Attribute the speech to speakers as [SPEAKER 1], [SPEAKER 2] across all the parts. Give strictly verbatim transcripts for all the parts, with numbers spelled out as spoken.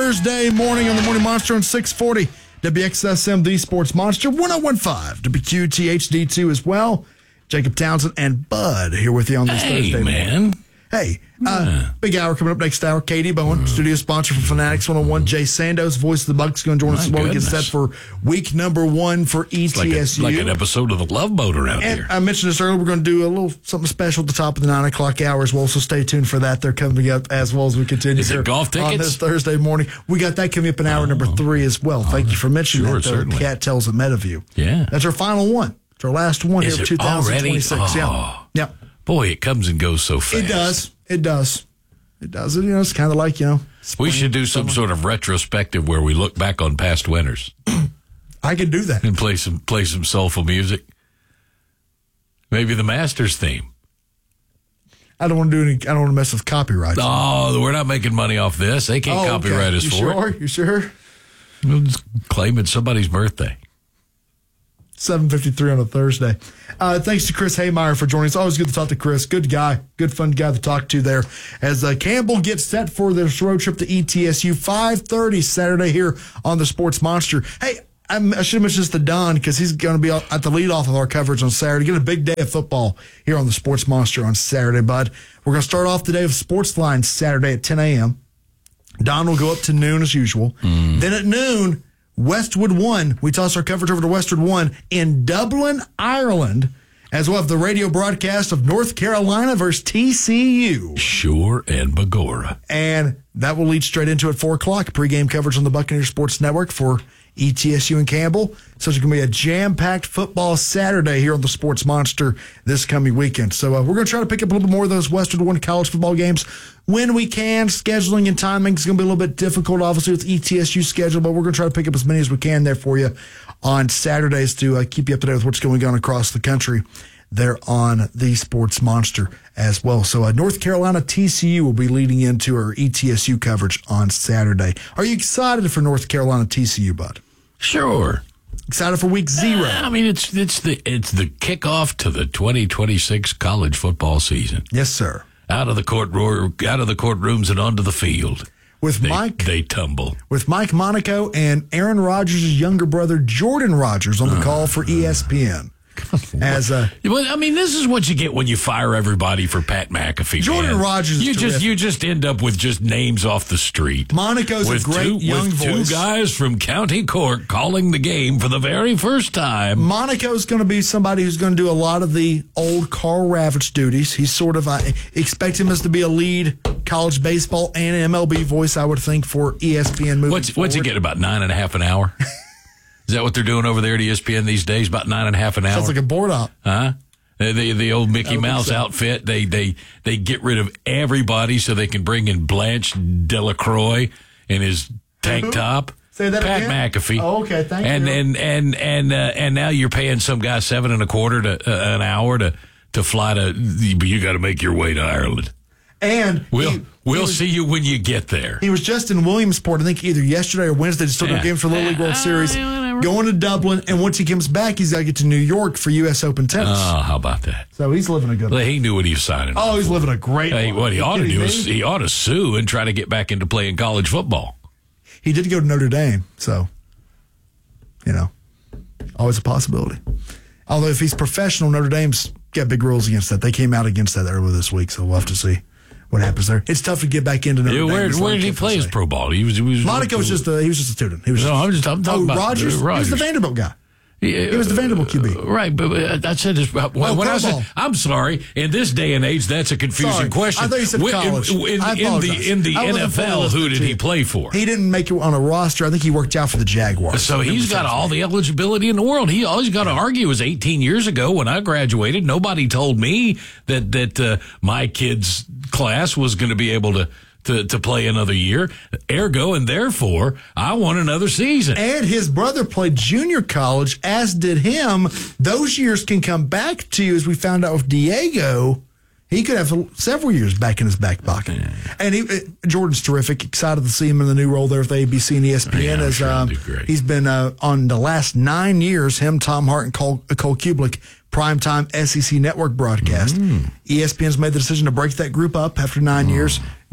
[SPEAKER 1] Thursday morning on the Morning Monster on six forty W X S M, the Sports Monster, one oh one point five W Q T H D two as well. Jacob Townsend and Bud here with you on this
[SPEAKER 2] hey,
[SPEAKER 1] Thursday
[SPEAKER 2] man.
[SPEAKER 1] morning. Hey, uh, yeah. Big hour coming up next hour. Katie Bowen, mm. studio sponsor for Fanatics one oh one. Jay Sandos, voice of the Bucks, going to join us as well. We get set for week number one for E T S U.
[SPEAKER 2] Like, a, like an episode of the Love Boat around
[SPEAKER 1] and
[SPEAKER 2] here.
[SPEAKER 1] I mentioned this earlier. We're going to do a little something special at the top of the nine o'clock hour as well, so stay tuned for that. They're coming up as well as we continue
[SPEAKER 2] Is
[SPEAKER 1] here
[SPEAKER 2] it golf tickets?
[SPEAKER 1] on this Thursday morning. We got that coming up in hour oh. number three as well. Thank oh, you for mentioning
[SPEAKER 2] sure,
[SPEAKER 1] that. Certainly. Cat Tells at Metaview.
[SPEAKER 2] Yeah.
[SPEAKER 1] That's our final one. It's our last one
[SPEAKER 2] Is
[SPEAKER 1] here of twenty twenty-six.
[SPEAKER 2] Oh.
[SPEAKER 1] Yeah. Yeah.
[SPEAKER 2] Boy, it comes and goes so fast.
[SPEAKER 1] It does. It does. It does. You know, it's kind of like, you know.
[SPEAKER 2] We should do some sort of retrospective where we look back on past winners.
[SPEAKER 1] I could do that.
[SPEAKER 2] And play some play some soulful music. Maybe the Masters theme.
[SPEAKER 1] I don't want to do any, I don't want to mess with copyright.
[SPEAKER 2] Oh, we're not making money off this. They can't
[SPEAKER 1] oh,
[SPEAKER 2] copyright
[SPEAKER 1] okay.
[SPEAKER 2] us
[SPEAKER 1] you
[SPEAKER 2] for
[SPEAKER 1] sure?
[SPEAKER 2] it.
[SPEAKER 1] You sure?
[SPEAKER 2] We'll just claim it's somebody's birthday.
[SPEAKER 1] seven fifty-three on a Thursday. Uh, thanks to Chris Haymeyer for joining us. Always good to talk to Chris. Good guy. Good, fun guy to talk to there. As uh, Campbell gets set for this road trip to E T S U, five thirty Saturday here on the Sports Monster. Hey, I'm, I should have mentioned this to Don because he's going to be at the leadoff of our coverage on Saturday. Get a big day of football here on the Sports Monster on Saturday, bud. We're going to start off the day of Sportsline Saturday at ten a.m. Don will go up to noon as usual. Mm. Then at noon, Westwood One. We toss our coverage over to Westwood One in Dublin, Ireland, as well as the radio broadcast of North Carolina versus T C U.
[SPEAKER 2] Sure and Bagora.
[SPEAKER 1] And that will lead straight into at four o'clock, pregame coverage on the Buccaneer Sports Network for E T S U and Campbell. So it's going to be a jam-packed football Saturday here on the Sports Monster this coming weekend. So uh, we're going to try to pick up a little bit more of those Westwood One college football games when we can. Scheduling and timing is going to be a little bit difficult, obviously, with E T S U schedule, but we're going to try to pick up as many as we can there for you on Saturdays to uh, keep you up to date with what's going on across the country there on the Sports Monster as well. So uh, North Carolina T C U will be leading into our E T S U coverage on Saturday. Are you excited for North Carolina T C U, bud?
[SPEAKER 2] Sure.
[SPEAKER 1] Excited for week zero.
[SPEAKER 2] Uh, I mean, it's it's the it's the kickoff to the twenty twenty-six college football season.
[SPEAKER 1] Yes, sir.
[SPEAKER 2] Out of the court out of the courtrooms and onto the field.
[SPEAKER 1] With
[SPEAKER 2] they,
[SPEAKER 1] Mike,
[SPEAKER 2] they tumble.
[SPEAKER 1] With Mike Monaco and Aaron Rodgers' younger brother Jordan Rodgers on the uh, call for E S P N. As a,
[SPEAKER 2] well, I mean, this is what you get when you fire everybody for Pat McAfee.
[SPEAKER 1] Jordan
[SPEAKER 2] man.
[SPEAKER 1] Rodgers,
[SPEAKER 2] you
[SPEAKER 1] is
[SPEAKER 2] just
[SPEAKER 1] terrific.
[SPEAKER 2] you just end up with just names off the street.
[SPEAKER 1] Monaco's
[SPEAKER 2] with
[SPEAKER 1] a great
[SPEAKER 2] two,
[SPEAKER 1] young
[SPEAKER 2] with
[SPEAKER 1] voice.
[SPEAKER 2] Two guys from County Cork calling the game for the very first time.
[SPEAKER 1] Monaco's going to be somebody who's going to do a lot of the old Carl Ravitch duties. He's sort of I expect him as to be a lead college baseball and M L B voice, I would think, for E S P N moving
[SPEAKER 2] What's
[SPEAKER 1] forward.
[SPEAKER 2] what's he get about nine and a half an hour? Is that what they're doing over there at E S P N these days? About nine and a half an hour?
[SPEAKER 1] Sounds like a board op.
[SPEAKER 2] Huh? The, the, the old Mickey Mouse so. outfit, they, they they get rid of everybody so they can bring in Blanche Delacroix in his tank top.
[SPEAKER 1] Say that
[SPEAKER 2] Pat
[SPEAKER 1] again?
[SPEAKER 2] McAfee.
[SPEAKER 1] Oh, okay, thank
[SPEAKER 2] and,
[SPEAKER 1] you.
[SPEAKER 2] And and and uh, and now you're paying some guy seven and a quarter to uh, an hour to to fly to. You got to make your way to Ireland.
[SPEAKER 1] And
[SPEAKER 2] we'll
[SPEAKER 1] he,
[SPEAKER 2] we'll
[SPEAKER 1] he was,
[SPEAKER 2] see you when you get there.
[SPEAKER 1] He was just in Williamsport, I think either yesterday or Wednesday, to start yeah. a game for the Little League World Series. Uh, going to Dublin, and once he comes back, he's got to get to New York for U S Open tennis.
[SPEAKER 2] Oh, how about that?
[SPEAKER 1] So he's living a good
[SPEAKER 2] well,
[SPEAKER 1] life.
[SPEAKER 2] He knew what he was signing.
[SPEAKER 1] Oh, he's
[SPEAKER 2] for.
[SPEAKER 1] living a great
[SPEAKER 2] hey,
[SPEAKER 1] life.
[SPEAKER 2] What he ought to do
[SPEAKER 1] me?
[SPEAKER 2] is he ought to sue and try to get back into playing college football.
[SPEAKER 1] He did go to Notre Dame, so you know, always a possibility. Although if he's professional, Notre Dame's got big rules against that. They came out against that earlier this week, so we'll have to see what happens there. It's tough to get back into Notre
[SPEAKER 2] yeah, where,
[SPEAKER 1] Dame.
[SPEAKER 2] Where did he play his pro ball? He was. He was
[SPEAKER 1] Monaco was just a. He was just a student. He was.
[SPEAKER 2] No,
[SPEAKER 1] just,
[SPEAKER 2] I'm just. I'm talking
[SPEAKER 1] oh,
[SPEAKER 2] about
[SPEAKER 1] Rodgers.
[SPEAKER 2] Rodgers.
[SPEAKER 1] He was the Vanderbilt guy.
[SPEAKER 2] He,
[SPEAKER 1] he was the Vanderbilt Q B.
[SPEAKER 2] Uh, right, but uh, I said this. When,
[SPEAKER 1] oh,
[SPEAKER 2] when I said, I'm sorry. In this day and age, that's a confusing
[SPEAKER 1] sorry.
[SPEAKER 2] question.
[SPEAKER 1] I thought you said
[SPEAKER 2] when,
[SPEAKER 1] college.
[SPEAKER 2] In, in,
[SPEAKER 1] I
[SPEAKER 2] in the in the N F L, who did he play for?
[SPEAKER 1] He didn't make it on a roster. I think he worked out for the Jaguars.
[SPEAKER 2] So he's got all the eligibility in the world. He all he's got to argue is eighteen years ago when I graduated, nobody told me that that uh, my kid's class was going to be able to. To, to play another year, ergo, and therefore, I want another season.
[SPEAKER 1] And his brother played junior college, as did him. Those years can come back to you, as we found out with Diego. He could have several years back in his back pocket. Yeah. And he, Jordan's terrific. Excited to see him in the new role there with A B C and E S P N.
[SPEAKER 2] Yeah,
[SPEAKER 1] as
[SPEAKER 2] sure
[SPEAKER 1] um, he's been uh, on the last nine years, him, Tom Hart, and Cole, Cole Kublik, primetime S E C network broadcast. Mm. E S P N's made the decision to break that group up after nine mm. years.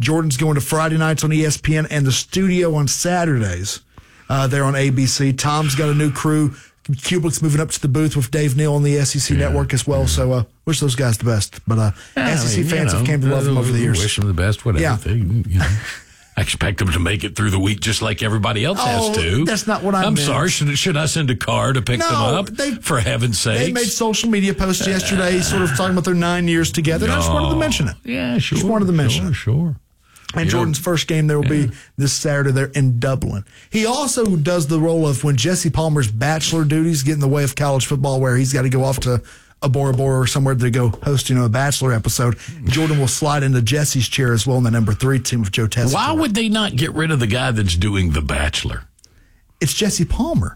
[SPEAKER 1] Jordan's going to Friday nights on E S P N and the studio on Saturdays. Uh, they're on A B C. Tom's got a new crew. Kublik's moving up to the booth with Dave Neal on the S E C yeah. network as well. So uh, wish those guys the best. But uh, yeah, S E C I mean, fans you know, have came to love them over the years.
[SPEAKER 2] Wish them the best, whatever.
[SPEAKER 1] Yeah.
[SPEAKER 2] They, you know. I expect them to make it through the week just like everybody else
[SPEAKER 1] oh,
[SPEAKER 2] has to.
[SPEAKER 1] That's not what I
[SPEAKER 2] I'm
[SPEAKER 1] meant.
[SPEAKER 2] sorry. Should, should I send a car to pick
[SPEAKER 1] no,
[SPEAKER 2] them up?
[SPEAKER 1] They,
[SPEAKER 2] for heaven's sake.
[SPEAKER 1] They made social media posts yesterday uh, sort of talking about their nine years together. No, I just wanted to mention it.
[SPEAKER 2] Yeah, sure.
[SPEAKER 1] Just wanted to mention
[SPEAKER 2] sure,
[SPEAKER 1] it.
[SPEAKER 2] Sure.
[SPEAKER 1] And
[SPEAKER 2] you
[SPEAKER 1] Jordan's
[SPEAKER 2] know,
[SPEAKER 1] first game there will
[SPEAKER 2] yeah.
[SPEAKER 1] be this Saturday there in Dublin. He also does the role of when Jesse Palmer's bachelor duties get in the way of college football, where he's got to go off to a Bora Bora or somewhere to go host, you know, a bachelor episode. Jordan will slide into Jesse's chair as well in the number three team with Joe Tessitore.
[SPEAKER 2] Why would they not get rid of the guy that's doing The Bachelor?
[SPEAKER 1] It's Jesse Palmer.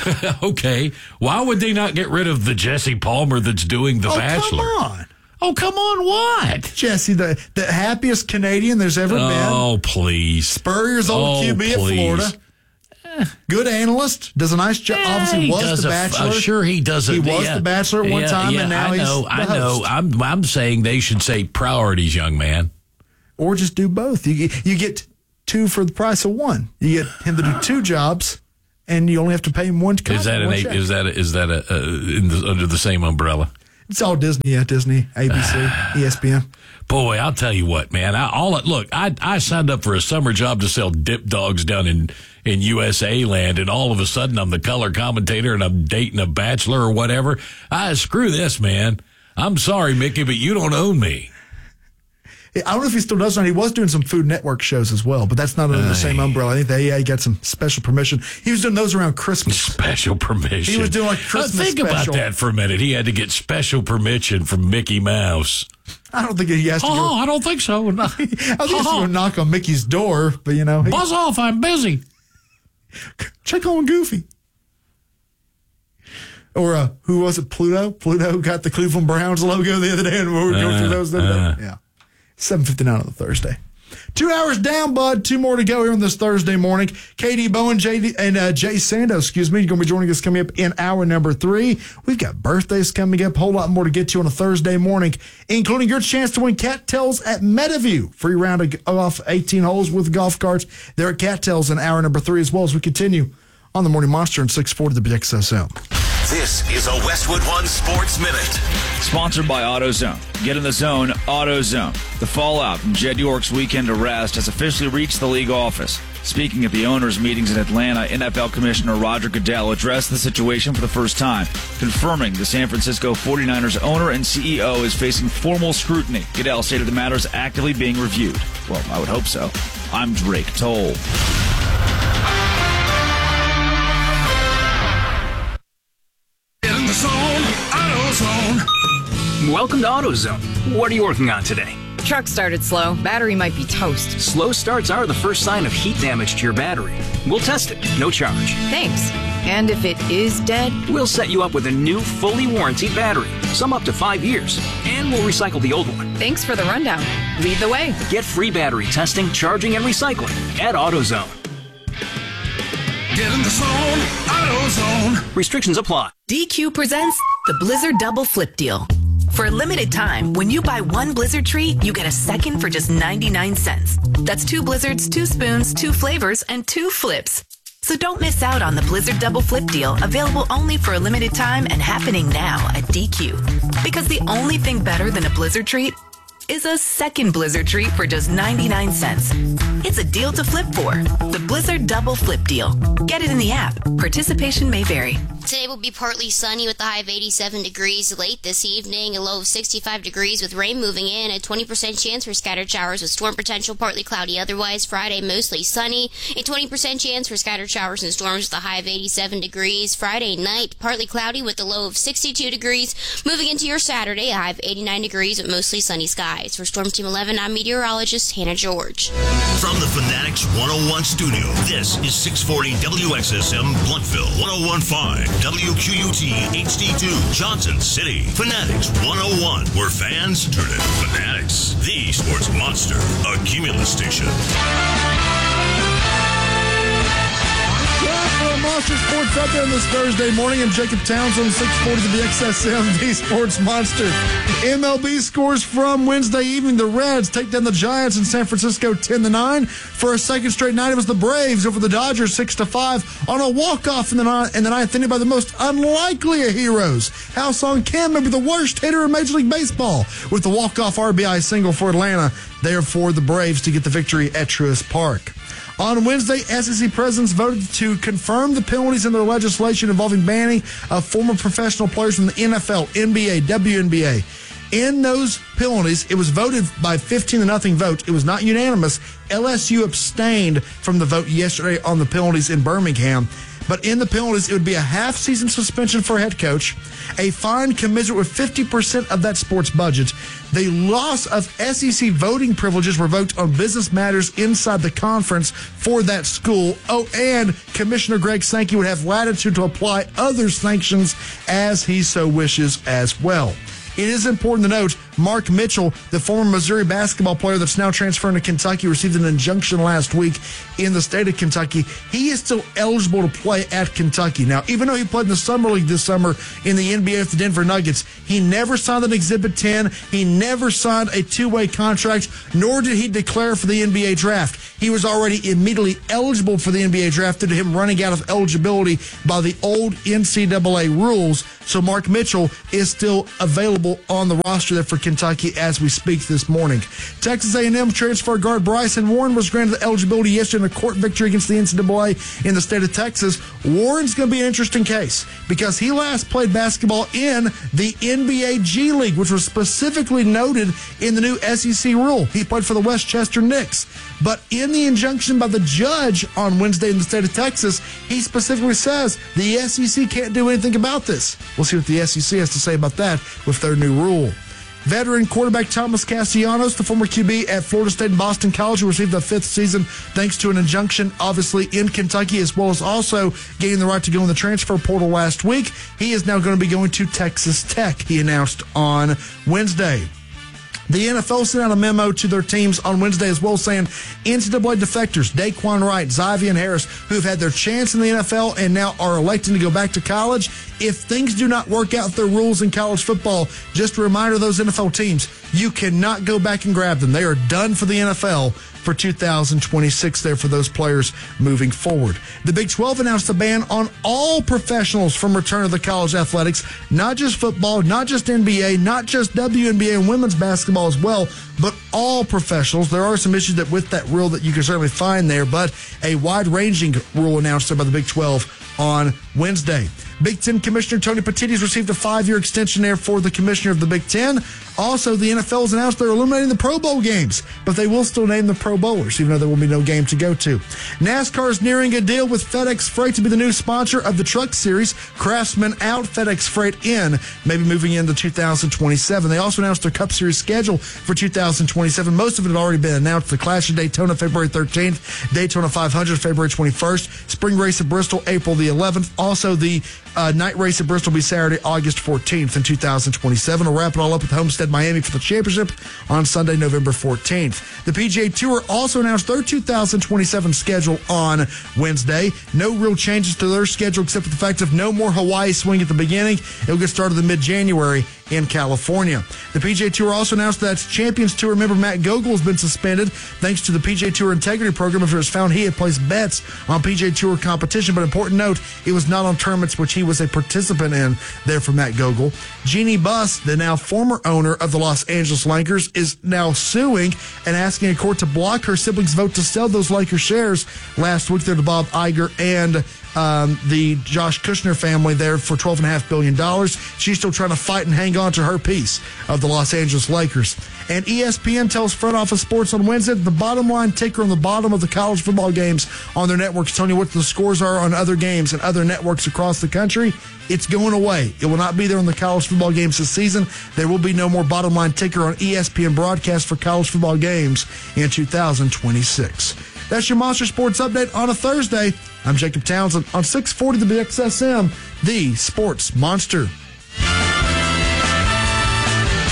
[SPEAKER 2] Okay. Why would they not get rid of the Jesse Palmer that's doing The
[SPEAKER 1] oh,
[SPEAKER 2] Bachelor?
[SPEAKER 1] Come on.
[SPEAKER 2] Oh, come on, what?
[SPEAKER 1] Jesse, the, the happiest Canadian there's ever
[SPEAKER 2] oh,
[SPEAKER 1] been.
[SPEAKER 2] Oh, please.
[SPEAKER 1] Spurrier's old
[SPEAKER 2] oh,
[SPEAKER 1] Q B
[SPEAKER 2] please.
[SPEAKER 1] at Florida. Good analyst, does a nice job.
[SPEAKER 2] Yeah,
[SPEAKER 1] Obviously, was the
[SPEAKER 2] a,
[SPEAKER 1] Bachelor.
[SPEAKER 2] Uh, sure, he does. A,
[SPEAKER 1] he was
[SPEAKER 2] yeah,
[SPEAKER 1] the Bachelor at one
[SPEAKER 2] yeah,
[SPEAKER 1] time,
[SPEAKER 2] yeah,
[SPEAKER 1] and now
[SPEAKER 2] I know,
[SPEAKER 1] he's the
[SPEAKER 2] I know.
[SPEAKER 1] host.
[SPEAKER 2] I'm, I'm saying they should say priorities, young man,
[SPEAKER 1] or just do both. You you get two for the price of one. You get him to do two jobs, and you only have to pay him one.
[SPEAKER 2] Is that an?
[SPEAKER 1] One
[SPEAKER 2] A,
[SPEAKER 1] check.
[SPEAKER 2] is that a, is that a, uh, in the, under the same umbrella?
[SPEAKER 1] It's all Disney, yeah, Disney, A B C, E S P N.
[SPEAKER 2] Boy, I'll tell you what, man. I, all look, I I signed up for a summer job to sell dip dogs down in, in U S A land, and all of a sudden I'm the color commentator and I'm dating a bachelor or whatever. I screw this, man. I'm sorry, Mickey, but you don't own me.
[SPEAKER 1] I don't know if he still does or not. He was doing some Food Network shows as well, but that's not under the same umbrella. I think they A A got some special permission. He was doing those around Christmas.
[SPEAKER 2] Special permission.
[SPEAKER 1] He was doing like Christmas
[SPEAKER 2] uh, think
[SPEAKER 1] special.
[SPEAKER 2] about that for a minute. He had to get special permission from Mickey Mouse.
[SPEAKER 1] I don't think he has to
[SPEAKER 2] oh,
[SPEAKER 1] go.
[SPEAKER 2] I don't think so. No.
[SPEAKER 1] I think he has to go knock on Mickey's door, but you know. He,
[SPEAKER 2] Buzz off, I'm busy.
[SPEAKER 1] Check on Goofy. Or uh, who was it? Pluto? Pluto got the Cleveland Browns logo the other day, and we were going
[SPEAKER 2] uh,
[SPEAKER 1] through those. Uh, yeah. seven fifty-nine on the Thursday. Two hours down, bud. Two more to go here on this Thursday morning. K D Bowen J D, and uh, Jay Sando, excuse me, you're going to be joining us coming up in hour number three. We've got birthdays coming up. A whole lot more to get to on a Thursday morning, including your chance to win Cattails at Metaview. Free round of off eighteen holes with golf carts. There at Cattails in hour number three as well as we continue on the Morning Monster and six forty the Big X S M.
[SPEAKER 3] This is a Westwood One Sports Minute.
[SPEAKER 4] Sponsored by AutoZone. Get in the zone, AutoZone. The fallout from Jed York's weekend arrest has officially reached the league office. Speaking at the owners' meetings in Atlanta, N F L Commissioner Roger Goodell addressed the situation for the first time, confirming the San Francisco forty-niners owner and C E O is facing formal scrutiny. Goodell stated the matter is actively being reviewed. Well, I would hope so. I'm Drake Toll.
[SPEAKER 3] In the zone, AutoZone.
[SPEAKER 5] Welcome to AutoZone. What are you working on today?
[SPEAKER 6] Truck started slow. Battery might be toast.
[SPEAKER 5] Slow starts are the first sign of heat damage to your battery. We'll test it, no charge.
[SPEAKER 6] Thanks. And if it is dead?
[SPEAKER 5] We'll set you up with a new, fully warranted battery, some up to five years, and we'll recycle the old one.
[SPEAKER 6] Thanks for the rundown. Lead the way.
[SPEAKER 5] Get free battery testing, charging, and recycling at AutoZone.
[SPEAKER 3] Get in the zone, AutoZone.
[SPEAKER 5] Restrictions apply.
[SPEAKER 7] D Q presents the Blizzard Double Flip Deal. For a limited time, when you buy one Blizzard treat, you get a second for just ninety-nine cents. That's two Blizzards, two spoons, two flavors, and two flips. So don't miss out on the Blizzard Double Flip Deal, available only for a limited time and happening now at D Q. Because the only thing better than a Blizzard treat is a second Blizzard treat for just ninety-nine cents. It's a deal to flip for. The Blizzard Double Flip Deal. Get it in the app. Participation may vary.
[SPEAKER 8] Today will be partly sunny with a high of eighty-seven degrees. Late this evening, a low of sixty-five degrees with rain moving in. A twenty percent chance for scattered showers with storm potential, partly cloudy otherwise. Friday, mostly sunny. A twenty percent chance for scattered showers and storms with a high of eighty-seven degrees. Friday night, partly cloudy with a low of sixty-two degrees. Moving into your Saturday, a high of eighty-nine degrees with mostly sunny skies. For Storm Team eleven, I'm meteorologist Hannah George.
[SPEAKER 3] From the Fanatics one oh one studio, this is six forty W X S M Blunkville, one oh one point five W Q U T H D two Johnson City. Fanatics one oh one, where fans turn into fanatics. The Sports Monster, a Cumulus station.
[SPEAKER 1] Monster Sports update on this Thursday morning. I'm Jacob Townsend, six forty to the X S M, the Sports Monster. M L B scores from Wednesday evening. The Reds take down the Giants in San Francisco ten to nine. For a second straight night, it was the Braves over the Dodgers six to five on a walk-off in the, ni- in the ninth inning by the most unlikely of heroes. Ha-Seong Kim may be the worst hitter in Major League Baseball with the walk-off R B I single for Atlanta, there for the Braves to get the victory at Truist Park. On Wednesday, S E C presidents voted to confirm the penalties in their legislation involving banning of former professional players from the N F L, N B A, W N B A. In those penalties, it was voted by fifteen to nothing vote. It was not unanimous. L S U abstained from the vote yesterday on the penalties in Birmingham. But in the penalties, it would be a half-season suspension for a head coach, a fine commensurate with fifty percent of that sport's budget, the loss of S E C voting privileges were voted on business matters inside the conference for that school. Oh, and Commissioner Greg Sankey would have latitude to apply other sanctions as he so wishes as well. It is important to note, Mark Mitchell, the former Missouri basketball player that's now transferring to Kentucky, received an injunction last week in the state of Kentucky. He is still eligible to play at Kentucky. Now, even though he played in the Summer League this summer in the N B A with the Denver Nuggets, he never signed an Exhibit ten. He never signed a two-way contract, nor did he declare for the N B A draft. He was already immediately eligible for the N B A draft due to him running out of eligibility by the old N C double A rules. So Mark Mitchell is still available on the roster there for Kentucky as we speak this morning. Texas A and M transfer guard Bryson Warren was granted eligibility yesterday in a court victory against the N C double A in the state of Texas. Warren's going to be an interesting case because he last played basketball in the N B A G League, which was specifically noted in the new S E C rule. He played for the Westchester Knicks. But in the injunction by the judge on Wednesday in the state of Texas, he specifically says the S E C can't do anything about this. We'll see what the S E C has to say about that with their new rule. Veteran quarterback Thomas Castellanos, the former Q B at Florida State and Boston College, who received the fifth season thanks to an injunction, obviously, in Kentucky, as well as also gaining the right to go in the transfer portal last week. He is now going to be going to Texas Tech, he announced on Wednesday. The N F L sent out a memo to their teams on Wednesday as well saying N C double A defectors, Daquan Wright, Xavier Harris, who have had their chance in the N F L and now are electing to go back to college. If things do not work out with their rules in college football, just a reminder to those N F L teams, you cannot go back and grab them. They are done for the N F L for two thousand twenty-six there for those players moving forward. The Big twelve announced a ban on all professionals from return to the college athletics, not just football, not just N B A, not just W N B A and women's basketball as well, but all professionals. There are some issues that with that rule that you can certainly find there, but a wide-ranging rule announced there by the Big twelve on Wednesday. Big Ten Commissioner Tony Petitti received a five-year extension there for the commissioner of the Big Ten. Also, the N F L has announced they're eliminating the Pro Bowl games, but they will still name the Pro Bowlers, even though there will be no game to go to. NASCAR is nearing a deal with FedEx Freight to be the new sponsor of the Truck Series. Craftsman out, FedEx Freight in, maybe moving into two thousand twenty-seven. They also announced their Cup Series schedule for two thousand twenty-seven. Most of it had already been announced. The Clash of Daytona, February thirteenth. Daytona five hundred, February twenty-first. Spring Race at Bristol, April the eleventh. Also, the uh, night race at Bristol will be Saturday, August fourteenth in two thousand twenty-seven. We'll wrap it all up with Homestead Miami for the championship on Sunday, November fourteenth. The P G A Tour also announced their two thousand twenty-seven schedule on Wednesday. No real changes to their schedule except for the fact of no more Hawaii swing at the beginning. It'll get started in mid-January in California. The P G A Tour also announced that Champions Tour member Matt Gogol has been suspended thanks to the P G A Tour Integrity Program after it was found he had placed bets on P G A Tour competition. But important note, it was not on tournaments which he was a participant in there for Matt Gogol. Jeannie Buss, the now former owner of the Los Angeles Lakers, is now suing and asking a court to block her siblings' vote to sell those Lakers shares last week there to Bob Iger and Um, the Josh Kushner family there for twelve point five billion dollars. She's still trying to fight and hang on to her piece of the Los Angeles Lakers. And E S P N tells Front Office Sports on Wednesday the bottom line ticker on the bottom of the college football games on their networks, telling you what the scores are on other games and other networks across the country. It's going away. It will not be there on the college football games this season. There will be no more bottom line ticker on E S P N broadcast for college football games in two thousand twenty-six. That's your Monster Sports Update on a Thursday. I'm Jacob Townsend on six forty to the X S M, the Sports Monster.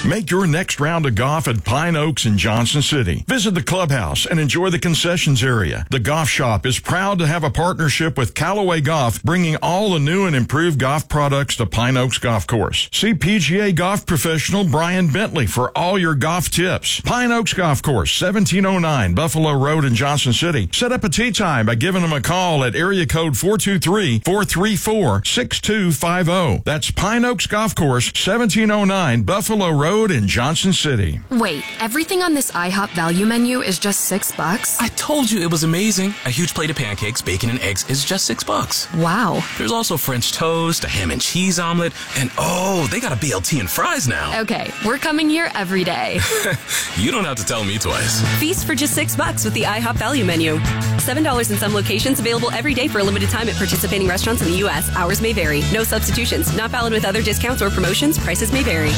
[SPEAKER 9] Make your next round of golf at Pine Oaks in Johnson City. Visit the clubhouse and enjoy the concessions area. The Golf Shop is proud to have a partnership with Callaway Golf, bringing all the new and improved golf products to Pine Oaks Golf Course. See P G A golf professional Brian Bentley for all your golf tips. Pine Oaks Golf Course, seventeen oh nine Buffalo Road in Johnson City. Set up a tee time by giving them a call at area code four two three, four three four, six two five zero. That's Pine Oaks Golf Course, seventeen oh nine Buffalo Road in Johnson City.
[SPEAKER 10] Wait, everything on this IHOP value menu is just six bucks?
[SPEAKER 11] I told you it was amazing. A huge plate of pancakes, bacon, and eggs is just six bucks.
[SPEAKER 10] Wow.
[SPEAKER 11] There's also French toast, a ham and cheese omelet, and oh, they got a B L T and fries now.
[SPEAKER 10] Okay, we're coming here every day.
[SPEAKER 11] You don't have to tell me twice.
[SPEAKER 12] Feast for just six bucks with the IHOP value menu. Seven dollars in some locations, available every day for a limited time at participating restaurants in the U S. Hours may vary. No substitutions. Not valid with other discounts or promotions. Prices may vary.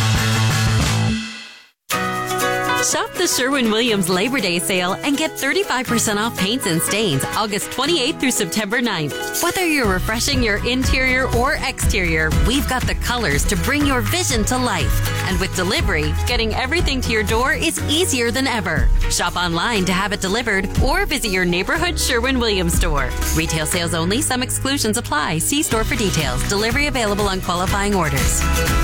[SPEAKER 13] Shop the Sherwin-Williams Labor Day sale and get thirty-five percent off paints and stains August twenty-eighth through September ninth. Whether you're refreshing your interior or exterior, we've got the colors to bring your vision to life. And with delivery, getting everything to your door is easier than ever. Shop online to have it delivered or visit your neighborhood Sherwin-Williams store. Retail sales only. Some exclusions apply. See store for details. Delivery available on qualifying orders.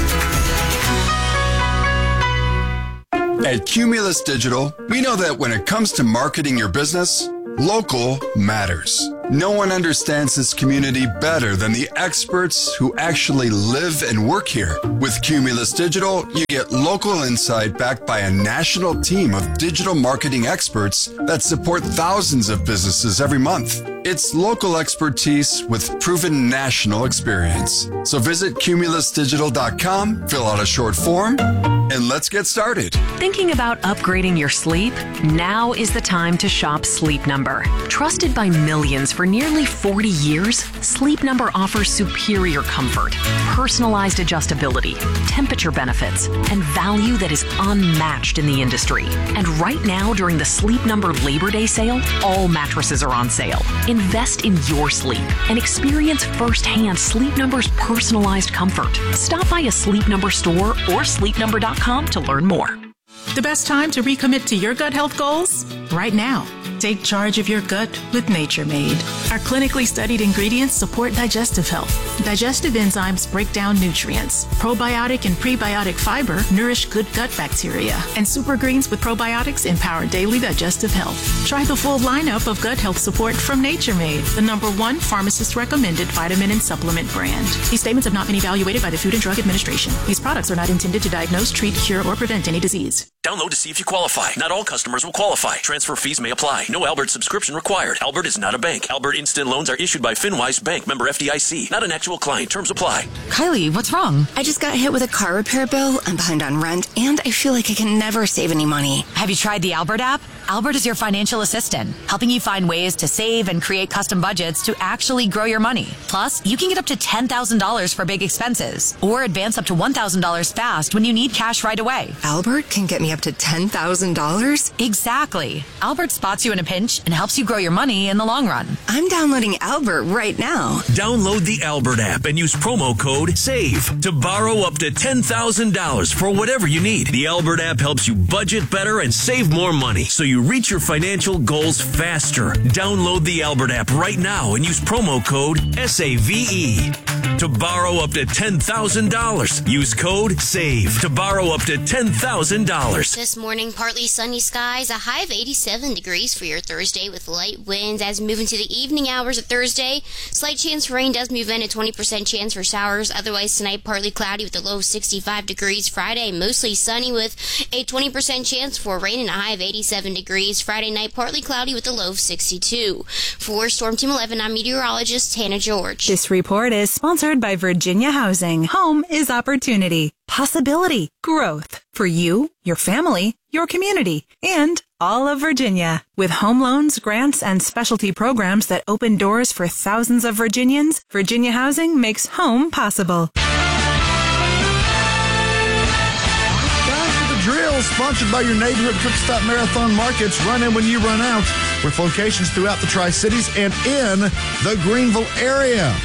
[SPEAKER 14] At Cumulus Digital, we know that when it comes to marketing your business, local matters. No one understands this community better than the experts who actually live and work here. With Cumulus Digital, you get local insight backed by a national team of digital marketing experts that support thousands of businesses every month. It's local expertise with proven national experience. So visit cumulus digital dot com, fill out a short form, and let's get started.
[SPEAKER 15] Thinking about upgrading your sleep? Now is the time to shop Sleep Number. Trusted by millions for nearly forty years, Sleep Number offers superior comfort, personalized adjustability, temperature benefits, and value that is unmatched in the industry. And right now, during the Sleep Number Labor Day sale, all mattresses are on sale. Invest in your sleep and experience firsthand Sleep Number's personalized comfort. Stop by a Sleep Number store or sleep number dot com to learn more.
[SPEAKER 16] The best time to recommit to your gut health goals? Right now. Take charge of your gut with Nature Made. Our clinically studied ingredients support digestive health. Digestive enzymes break down nutrients. Probiotic and prebiotic fiber nourish good gut bacteria. And super greens with probiotics empower daily digestive health. Try the full lineup of gut health support from Nature Made, the number one pharmacist recommended vitamin and supplement brand. These statements have not been evaluated by the Food and Drug Administration. These products are not intended to diagnose, treat, cure, or prevent any disease.
[SPEAKER 17] Download to see if you qualify. Not all customers will qualify. Transfer fees may apply. No Albert subscription required. Albert is not a bank. Albert Instant Loans are issued by FinWise Bank, member F D I C. Not an actual client. Terms apply.
[SPEAKER 18] Kylie, what's wrong? I just got hit with a car repair bill. I'm behind on rent, and I feel like I can never save any money.
[SPEAKER 19] Have you tried the Albert app? Albert is your financial assistant, helping you find ways to save and create custom budgets to actually grow your money. Plus, you can get up to ten thousand dollars for big expenses, or advance up to one thousand dollars fast when you need cash right away.
[SPEAKER 18] Albert can get me up to ten thousand dollars?
[SPEAKER 19] Exactly. Albert spots you in a pinch and helps you grow your money in the long run.
[SPEAKER 18] I'm downloading Albert right now.
[SPEAKER 17] Download the Albert app and use promo code SAVE to borrow up to ten thousand dollars for whatever you need. The Albert app helps you budget better and save more money so you reach your financial goals faster. Download the Albert app right now and use promo code S A V E to borrow up to ten thousand dollars. Use code SAVE to borrow up to ten thousand dollars.
[SPEAKER 8] This morning, partly sunny skies, a high of eighty-seven degrees for your Thursday with light winds. As we move into the evening hours of Thursday, slight chance for rain does move in, a twenty percent chance for showers. Otherwise, tonight, partly cloudy with a low of sixty-five degrees. Friday, mostly sunny with a twenty percent chance for rain and a high of eighty-seven degrees. Friday night, partly cloudy with a low of sixty-two. For Storm Team eleven, I'm meteorologist Hannah George.
[SPEAKER 20] This report is sponsored by Virginia Housing. Home is opportunity, possibility, growth for you, your family, your community, and all of Virginia. With home loans, grants, and specialty programs that open doors for thousands of Virginians, Virginia Housing makes home possible.
[SPEAKER 1] Drill, sponsored by your neighborhood Quick Stop Marathon Markets. Run in when you run out, with locations throughout the Tri-Cities and in the Greenville area.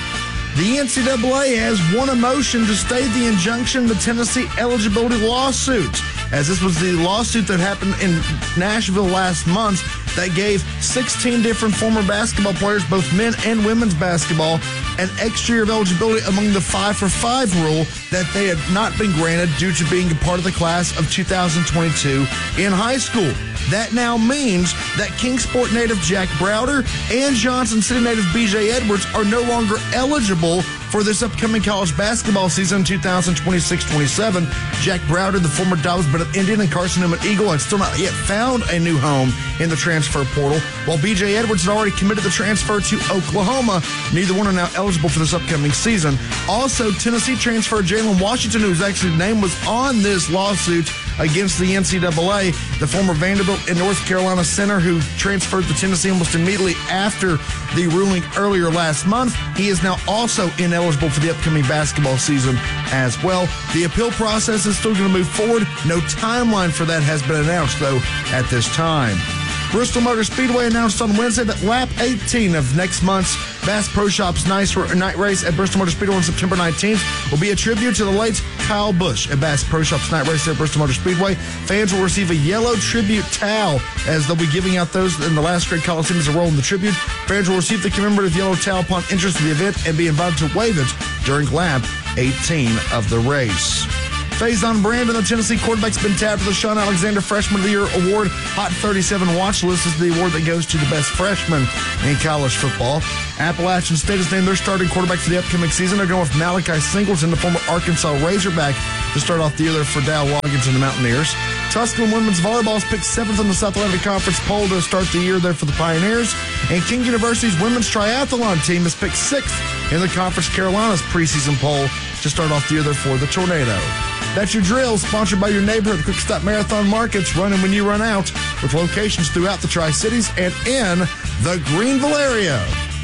[SPEAKER 1] The N C double A has won a motion to stay the injunction in the Tennessee eligibility lawsuit, as this was the lawsuit that happened in Nashville last month that gave sixteen different former basketball players, both men and women's basketball, an extra year of eligibility among the five for five rule that they had not been granted due to being a part of the class of two thousand twenty-two in high school. That now means that Kingsport native Jack Browder and Johnson City native B J Edwards are no longer eligible for this upcoming college basketball season two thousand twenty-six twenty-seven. Jack Browder, the former Dobbs Bennett Indian and Carson Newman Eagle, had still not yet found a new home in the transfer portal, while B J Edwards had already committed the transfer to Oklahoma. Neither one are now eligible for this upcoming season. Also, Tennessee transfer Jalen Washington, whose actually name was on this lawsuit against the N C double A, the former Vanderbilt and North Carolina center who transferred to Tennessee almost immediately after the ruling earlier last month. He is now also ineligible for the upcoming basketball season as well. The appeal process is still going to move forward. No timeline for that has been announced, though, at this time. Bristol Motor Speedway announced on Wednesday that lap eighteen of next month's Bass Pro Shops night race at Bristol Motor Speedway on September nineteenth will be a tribute to the late Kyle Busch at Bass Pro Shops night race at Bristol Motor Speedway. Fans will receive a yellow tribute towel, as they'll be giving out those in the last grade Coliseum as a role in the tribute. Fans will receive the commemorative yellow towel upon entrance to the event and be invited to wave it during lap eighteen of the race. Faison Brandon, the Tennessee quarterback's been tabbed for the Sean Alexander Freshman of the Year Award. Hot thirty-seven watch list is the award that goes to the best freshman in college football. Appalachian State has named their starting quarterback for the upcoming season. They're going with Malachi Singleton, the former Arkansas Razorback, to start off the year there for Dow Watkins and the Mountaineers. Tusculum women's volleyball is picked seventh in the South Atlantic Conference poll to start the year there for the Pioneers. And King University's women's triathlon team is picked sixth in the Conference Carolinas preseason poll to start off the year there for the Tornado. That's your drill, sponsored by your neighborhood Quick Stop Marathon Markets, running when you run out, with locations throughout the Tri-Cities and in the Greenville area.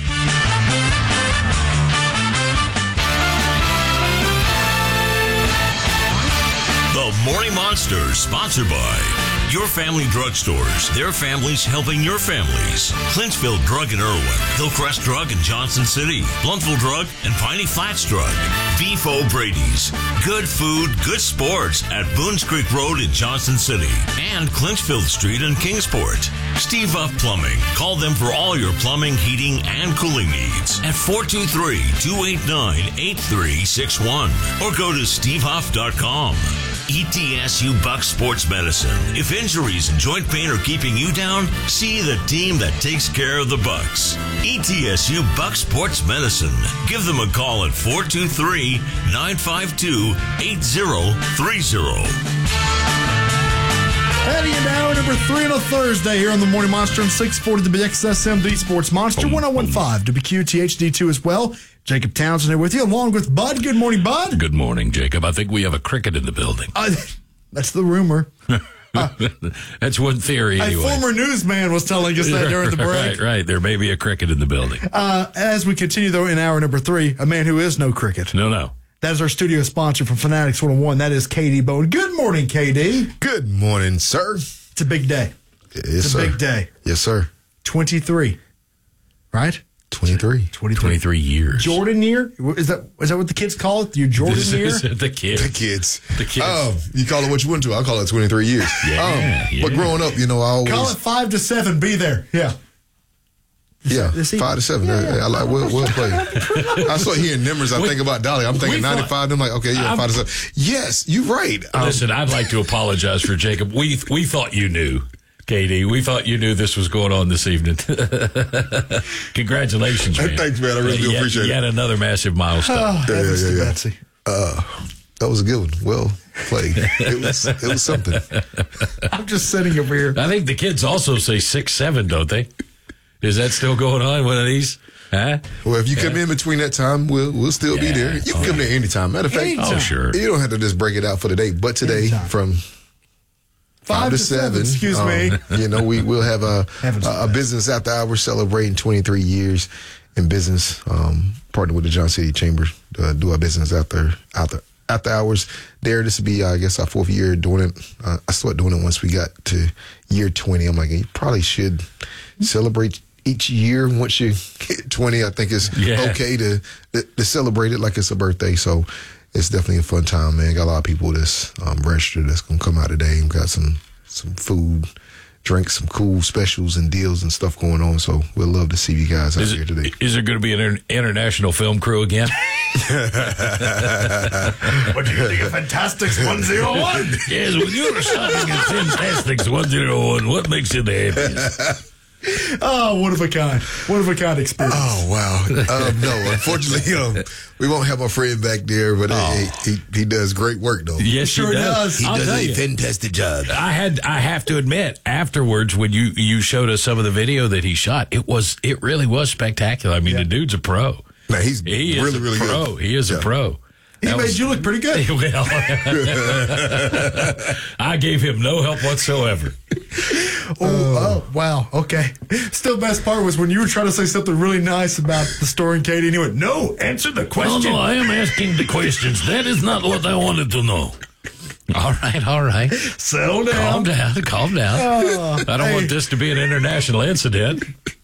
[SPEAKER 3] The Morning Monster, sponsored by Your Family Drugstores. Their families helping your families. Clinchfield Drug in Irwin, Hillcrest Drug in Johnson City, Blountville Drug and Piney Flats Drug. Beef O'Brady's. Good food, good sports at Boones Creek Road in Johnson City and Clinchfield Street in Kingsport. Steve Huff Plumbing. Call them for all your plumbing, heating, and cooling needs at four two three, two eight nine, eight three six one or go to steve huff dot com. E T S U Bucks Sports Medicine. If injuries and joint pain are keeping you down, see the team that takes care of the Bucks. E T S U Bucks Sports Medicine. Give them a call at four two three, nine five two, eight zero three zero.
[SPEAKER 1] Heading into hour number three on a Thursday here on the Morning Monster on six forty W X S M D Sports Monster, one oh one point five W Q T H D two as well. Jacob Townsend here with you, along with Bud. Good morning, Bud.
[SPEAKER 2] Good morning, Jacob. I think we have a cricket in the building.
[SPEAKER 1] Uh, that's the rumor. Uh,
[SPEAKER 2] that's one theory, anyway.
[SPEAKER 1] A former newsman was telling us that during the break.
[SPEAKER 2] Right, right. There may be a cricket in the building.
[SPEAKER 1] Uh, as we continue, though, in hour number three, a man who is no cricket.
[SPEAKER 2] No, no.
[SPEAKER 1] That is our studio sponsor from Fanatics one oh one. That is K D Bone. Good morning, K D.
[SPEAKER 21] Good morning, sir.
[SPEAKER 1] It's a big day.
[SPEAKER 21] Yes,
[SPEAKER 1] it's a
[SPEAKER 21] sir.
[SPEAKER 1] big day.
[SPEAKER 21] Yes, sir.
[SPEAKER 1] twenty-three, right?
[SPEAKER 21] twenty-three.
[SPEAKER 1] twenty-three.
[SPEAKER 2] twenty-three years.
[SPEAKER 1] Jordan year? Is that is that what the kids call it? Your Jordan
[SPEAKER 2] This
[SPEAKER 1] year?
[SPEAKER 2] is the kids.
[SPEAKER 21] The kids.
[SPEAKER 2] The kids.
[SPEAKER 21] Oh, you call it what you want to. I call it twenty-three years.
[SPEAKER 2] Yeah,
[SPEAKER 21] um,
[SPEAKER 2] yeah.
[SPEAKER 21] But growing up, you know, I always...
[SPEAKER 1] Call it five to seven. Be there. Yeah.
[SPEAKER 21] Yeah,
[SPEAKER 1] Is he-
[SPEAKER 21] five to seven.
[SPEAKER 1] Yeah,
[SPEAKER 21] Yeah,
[SPEAKER 1] yeah.
[SPEAKER 21] I like well, well played. I start hearing numbers. I
[SPEAKER 2] We-
[SPEAKER 21] think about Dolly. I'm thinking
[SPEAKER 2] we thought-
[SPEAKER 21] ninety-five. I'm like, okay, yeah,
[SPEAKER 2] I'm-
[SPEAKER 21] five to seven. Yes, you're right. Um,
[SPEAKER 2] Listen, I'd like to apologize for Jacob. We we thought you knew, K D. We thought you knew this was going on this evening. Congratulations, man.
[SPEAKER 21] Thanks, man. I really do
[SPEAKER 2] Yet-
[SPEAKER 21] appreciate it.
[SPEAKER 2] Yet another massive milestone.
[SPEAKER 1] Oh,
[SPEAKER 21] Yeah,
[SPEAKER 1] heavens
[SPEAKER 21] yeah,
[SPEAKER 1] to
[SPEAKER 21] yeah.
[SPEAKER 1] Betsy.
[SPEAKER 21] Uh, that was a good one. Well played. It was it was something.
[SPEAKER 1] I'm just sitting over here.
[SPEAKER 2] I think the kids also say six seven, don't they? Is that still going on? One of these? Huh?
[SPEAKER 21] Well, if you come in between that time, we'll we'll still be
[SPEAKER 2] Yeah.
[SPEAKER 21] there. You can come there anytime. Matter of fact,
[SPEAKER 1] Anytime.
[SPEAKER 2] Oh, sure.
[SPEAKER 21] you don't have to just break it out for the day. But today,
[SPEAKER 1] Anytime.
[SPEAKER 21] from five, to seven,
[SPEAKER 1] excuse
[SPEAKER 21] um,
[SPEAKER 1] me.
[SPEAKER 21] You know, we will have a
[SPEAKER 1] Heavens
[SPEAKER 21] a, a business after hours celebrating twenty-three years in business. Um, partner with the Johnson City Chamber, uh, do our business after after after hours. There, this will be, uh, I guess, our fourth year doing it. Uh, I started doing it once we got to year twenty. I'm like, you probably should celebrate each year, once you hit twenty, I think it's
[SPEAKER 2] Yeah.
[SPEAKER 21] okay to, to celebrate it like it's a birthday. So it's definitely a fun time, man. Got a lot of people that's um, registered that's going to come out today and got some, some food, drinks, some cool specials and deals and stuff going on. So we'd love to see you guys out
[SPEAKER 2] Is
[SPEAKER 21] here
[SPEAKER 2] it-
[SPEAKER 21] today.
[SPEAKER 2] Is there going to be an inter- international film crew again?
[SPEAKER 1] What do you think of Fantastics one oh one?
[SPEAKER 2] Yes, when you're shopping at Fantastics one oh one, what makes you the happiest?
[SPEAKER 1] Oh, one of a kind. One of a kind experience.
[SPEAKER 21] Oh, wow. Um, no, unfortunately, um, we won't have our friend back there, but
[SPEAKER 2] Oh.
[SPEAKER 21] he, he, he does great work, though.
[SPEAKER 2] Yes,
[SPEAKER 1] Sure
[SPEAKER 2] he does.
[SPEAKER 1] does.
[SPEAKER 21] He
[SPEAKER 2] I'll
[SPEAKER 21] does
[SPEAKER 2] tell
[SPEAKER 21] a
[SPEAKER 2] you.
[SPEAKER 21] fantastic job.
[SPEAKER 2] I had I have to admit, afterwards when you you showed us some of the video that he shot, it was it really was spectacular. I mean, the dude's a pro.
[SPEAKER 21] Man, he's
[SPEAKER 2] He is
[SPEAKER 21] really,
[SPEAKER 2] a
[SPEAKER 21] really
[SPEAKER 2] pro.
[SPEAKER 21] good.
[SPEAKER 2] He is
[SPEAKER 21] Yeah.
[SPEAKER 2] a pro.
[SPEAKER 1] He
[SPEAKER 2] That
[SPEAKER 1] made
[SPEAKER 2] was-
[SPEAKER 1] you look pretty good.
[SPEAKER 2] Well, I gave him no help whatsoever.
[SPEAKER 1] Oh, oh, wow. Okay. Still, best part was when you were trying to say something really nice about the store and Katie, and he went, "No, answer the
[SPEAKER 2] No,
[SPEAKER 1] question."
[SPEAKER 2] no, I am asking the questions. That is not what I wanted to know. All right, all right.
[SPEAKER 1] Settle down.
[SPEAKER 2] Calm down, calm down.
[SPEAKER 1] Oh,
[SPEAKER 2] I don't
[SPEAKER 1] hey.
[SPEAKER 2] want this to be an international incident.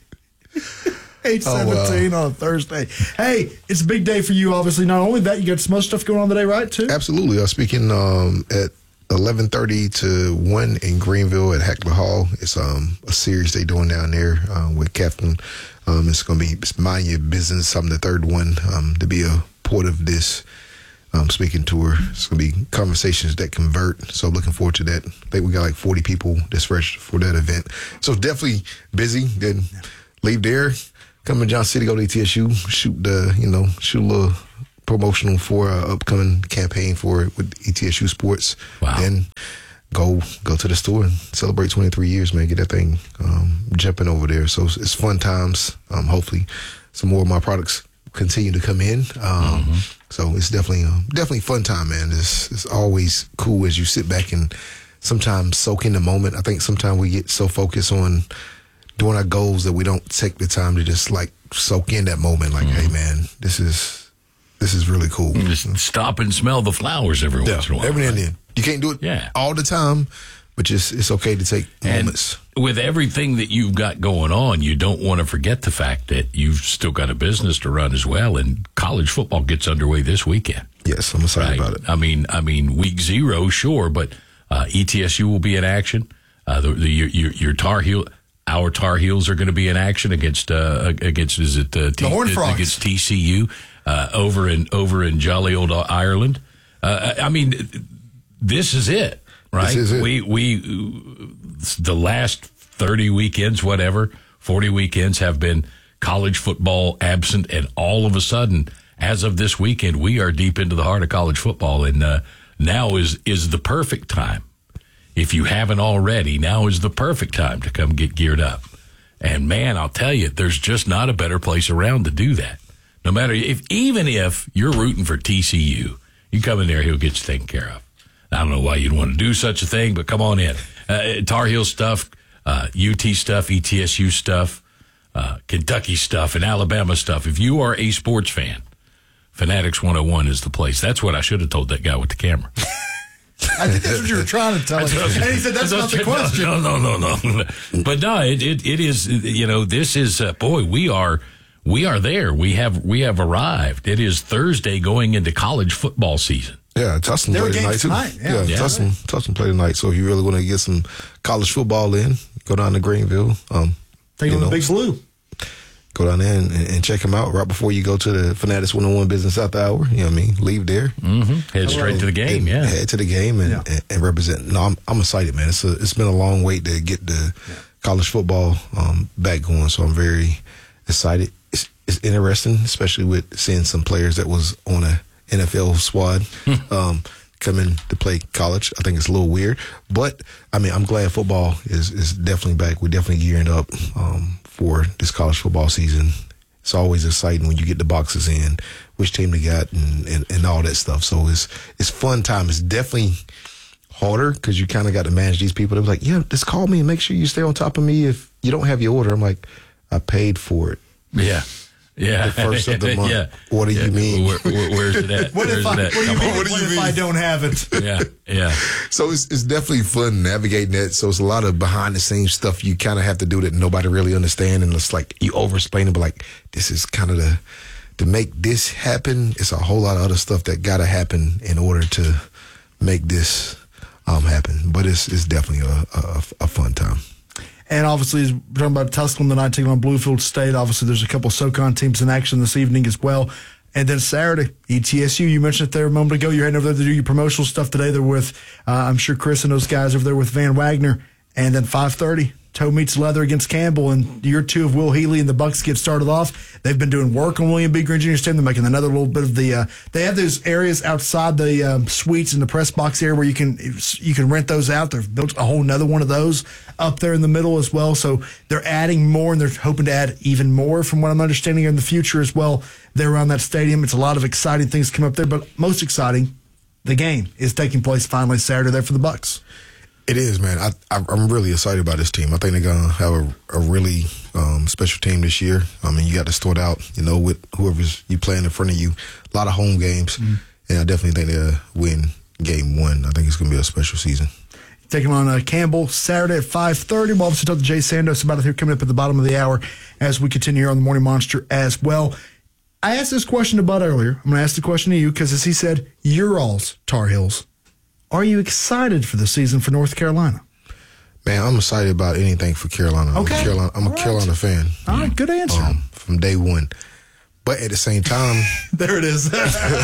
[SPEAKER 1] eight
[SPEAKER 21] Oh, wow.
[SPEAKER 1] seventeen on a Thursday. Hey, it's a big day for you, obviously. Not only that, you got some other stuff going on today, right, too?
[SPEAKER 21] Absolutely. I'm speaking um, at eleven thirty to one in Greenville at Hackler Hall. It's um, a series they doing down there um, with Captain. Um, it's going to be it's Mind Your Business. I'm the third one um, to be a part of this um, speaking tour. It's going to be conversations that convert. So looking forward to that. I think we got like forty people that's registered for that event. So definitely busy. Then leave there. Come to Johnson City, go to E T S U, shoot the, you know, shoot a little promotional for our upcoming campaign for it with E T S U Sports.
[SPEAKER 2] Wow.
[SPEAKER 21] Then go go to the store and celebrate twenty-three years, man. Get that thing um, jumping over there. So it's, it's fun times. Um, hopefully, some more of my products continue to come in. Um,
[SPEAKER 2] Mm-hmm.
[SPEAKER 21] So it's definitely uh, definitely fun time, man. It's it's always cool as you sit back and sometimes soak in the moment. I think sometimes we get so focused on doing our goals that we don't take the time to just like soak in that moment. Like, hey, man, this is this is really cool.
[SPEAKER 2] Just stop and smell the flowers every
[SPEAKER 21] Yeah,
[SPEAKER 2] once in a while.
[SPEAKER 21] every now and
[SPEAKER 2] right?
[SPEAKER 21] then. You can't do it
[SPEAKER 2] Yeah.
[SPEAKER 21] all the time, but just it's okay to take
[SPEAKER 2] And
[SPEAKER 21] moments.
[SPEAKER 2] with everything that you've got going on, you don't want to forget the fact that you've still got a business to run as well. And college football gets underway this weekend.
[SPEAKER 21] Yes, I'm excited
[SPEAKER 2] Right?
[SPEAKER 21] about it.
[SPEAKER 2] I mean, I mean, week zero, sure, but uh, E T S U will be in action. Uh, the, the your, your, your Tar Heel, our Tar Heels are going to be in action against uh, against is it uh, T-
[SPEAKER 1] The Horned Frogs.
[SPEAKER 2] against T C U uh, over in over in jolly old Ireland. Uh, I mean, this is it, right?
[SPEAKER 21] This is it.
[SPEAKER 2] We we the last thirty weekends, whatever, forty weekends have been college football absent, and all of a sudden, as of this weekend, we are deep into the heart of college football, and uh, now is is the perfect time. If you haven't already, now is the perfect time to come get geared up. And man, I'll tell you, there's just not a better place around to do that. No matter if, even if you're rooting for T C U, you come in there, he'll get you taken care of. I don't know why you'd want to do such a thing, but come on in. Uh, Tar Heel stuff, uh, U T stuff, E T S U stuff, uh, Kentucky stuff, and Alabama stuff. If you are a sports fan, Fanatics one oh one is the place. That's what I should have told that guy with the camera.
[SPEAKER 1] I think that's what you were trying to tell him. And he said, that's not the question.
[SPEAKER 2] No, no, no, no. no. But no, it, it, it is, you know, this is, uh, boy, we are, we are there. We have, we have arrived. It is Thursday going into college football season.
[SPEAKER 21] Yeah, Tustin
[SPEAKER 1] There were
[SPEAKER 21] play tonight
[SPEAKER 1] games
[SPEAKER 21] too.
[SPEAKER 1] tonight, yeah.
[SPEAKER 21] yeah,
[SPEAKER 2] Yeah.
[SPEAKER 21] Tustin, Tustin play tonight. So if you really want to get some college football in, go down to Greenville. Um,
[SPEAKER 1] Take
[SPEAKER 21] you
[SPEAKER 1] on the
[SPEAKER 21] know,
[SPEAKER 1] Big Blue.
[SPEAKER 21] Go down there and, and check them out right before you go to the Fanatics one oh one Business After Hour. You know what I mean? Leave there.
[SPEAKER 2] Mm-hmm. Head straight to the game,
[SPEAKER 21] and
[SPEAKER 2] yeah.
[SPEAKER 21] Head to the game and,
[SPEAKER 1] Yeah.
[SPEAKER 21] and, and represent. No, I'm, I'm excited, man. It's a, it's been a long wait to get the college football um, back going, so I'm very excited. It's, it's interesting, especially with seeing some players that was on a N F L squad um, coming to play college. I think it's a little weird, but I mean, I'm glad football is is definitely back. We're definitely gearing up um, for this college football season. It's always exciting when you get the boxes in, which team they got, and, and, and all that stuff. So it's it's fun time. It's definitely harder because you kind of got to manage these people. They're like, yeah, just call me and make sure you stay on top of me if you don't have your order. I'm like, I paid for it.
[SPEAKER 2] Yeah. Yeah.
[SPEAKER 21] The first of the month.
[SPEAKER 2] Yeah.
[SPEAKER 21] What do
[SPEAKER 2] yeah.
[SPEAKER 21] you mean?
[SPEAKER 2] Where, where, where's it at?
[SPEAKER 1] What
[SPEAKER 2] where's
[SPEAKER 1] if, I,
[SPEAKER 2] it at?
[SPEAKER 1] what do you
[SPEAKER 2] Come
[SPEAKER 1] mean,
[SPEAKER 2] on.
[SPEAKER 21] What do
[SPEAKER 1] what
[SPEAKER 21] you
[SPEAKER 1] if
[SPEAKER 21] mean?
[SPEAKER 1] I don't have it?
[SPEAKER 2] Yeah, yeah.
[SPEAKER 21] So it's, it's definitely fun navigating that. So it's a lot of behind the scenes stuff you kind of have to do that nobody really understand. And it's like you over explain it, but like, this is kind of the, to make this happen, it's a whole lot of other stuff that got to happen in order to make this um, happen. But it's, it's definitely a, a, a fun time.
[SPEAKER 1] And obviously, we're talking about Tusculum tonight taking on Bluefield State. Obviously, there's a couple of SoCon teams in action this evening as well. And then Saturday, E T S U, you mentioned it there a moment ago. You're heading over there to do your promotional stuff today. They're with, uh, I'm sure Chris and those guys over there with Van Wagner. And then five thirty, Toe meets Leather against Campbell. And year two of Will Healy and the Bucks get started off. They've been doing work on William B. Green Junior Stadium. They're making another little bit of the, uh, they have those areas outside the um, suites in the press box area where you can you can rent those out. They've built a whole nother one of those up there in the middle as well. So they're adding more, and they're hoping to add even more from what I'm understanding in the future as well. They're around that stadium. It's a lot of exciting things come up there, but most exciting, the game is taking place finally Saturday there for the Bucks.
[SPEAKER 21] It is, man. I, I, I'm really excited about this team. I think they're going to have a, a really um, special team this year. I mean, you got to start out, you know, with whoever's you playing in front of you. A lot of home games. Mm-hmm. And I definitely think they'll win game one. I think it's going to be a special season.
[SPEAKER 1] Taking on uh, Campbell Saturday at five thirty. We'll obviously talk to Jay Sandos about it here coming up at the bottom of the hour as we continue here on the Morning Monster as well. I asked this question to Bud earlier. I'm going to ask the question to you because, as he said, you're all's Tar Heels. Are you excited for the season for North Carolina?
[SPEAKER 21] Man, I'm excited about anything for Carolina.
[SPEAKER 1] Okay.
[SPEAKER 21] I'm a Carolina, I'm a
[SPEAKER 1] All right.
[SPEAKER 21] Carolina fan.
[SPEAKER 1] All right, good answer.
[SPEAKER 21] Um, from day one. But at the same time...
[SPEAKER 1] there it is.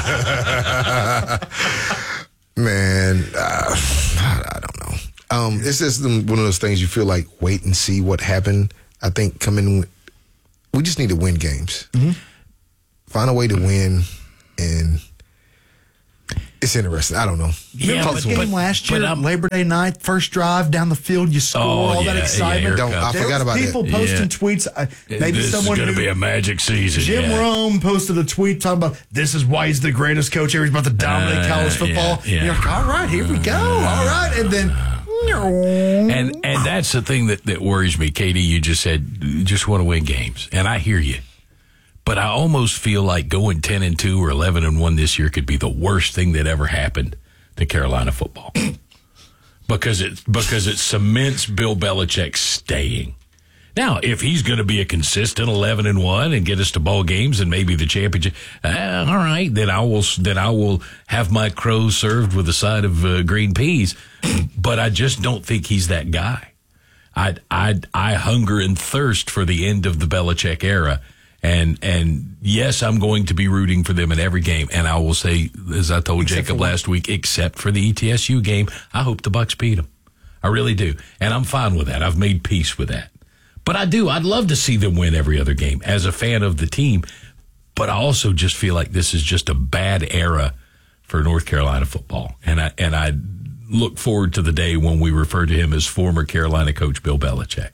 [SPEAKER 21] Man, uh, I don't know. Um, it's just one of those things you feel like wait and see what happened. I think coming, we just need to win games.
[SPEAKER 1] Mm-hmm.
[SPEAKER 21] Find a way to win, and it's interesting. I don't know.
[SPEAKER 1] Yeah, but, game but, last year, but Labor Day night, first drive down the field, you score,
[SPEAKER 2] oh,
[SPEAKER 1] all
[SPEAKER 2] yeah,
[SPEAKER 1] that excitement.
[SPEAKER 21] Yeah, don't, I
[SPEAKER 1] there
[SPEAKER 21] forgot
[SPEAKER 1] was
[SPEAKER 21] about
[SPEAKER 1] people
[SPEAKER 21] that.
[SPEAKER 1] posting
[SPEAKER 2] Yeah.
[SPEAKER 1] tweets. Uh, maybe
[SPEAKER 2] this
[SPEAKER 1] someone
[SPEAKER 2] is going to
[SPEAKER 1] who,
[SPEAKER 2] be a magic season.
[SPEAKER 1] Jim
[SPEAKER 2] yeah.
[SPEAKER 1] Rome posted a tweet talking about this is why he's the greatest coach ever. He's about to dominate
[SPEAKER 2] Uh,
[SPEAKER 1] college football.
[SPEAKER 2] yeah, yeah.
[SPEAKER 1] And you're like, all right, here we go. All right, and then.
[SPEAKER 2] And and that's the thing that, that worries me, Katie. You just said you just want to win games, and I hear you. But I almost feel like going ten and two or eleven and one this year could be the worst thing that ever happened to Carolina football, because it because it cements Bill Belichick staying. Now, if he's going to be a consistent eleven and one and get us to ball games and maybe the championship, uh, all right, then I will then I will have my crows served with a side of uh, green peas. But I just don't think he's that guy. I I I hunger and thirst for the end of the Belichick era. And and yes, I'm going to be rooting for them in every game. And I will say, as I told except Jacob last week, except for the E T S U game, I hope the Bucks beat them. I really do. And I'm fine with that. I've made peace with that. But I do. I'd love to see them win every other game as a fan of the team. But I also just feel like this is just a bad era for North Carolina football. And I and I look forward to the day when we refer to him as former Carolina coach Bill Belichick.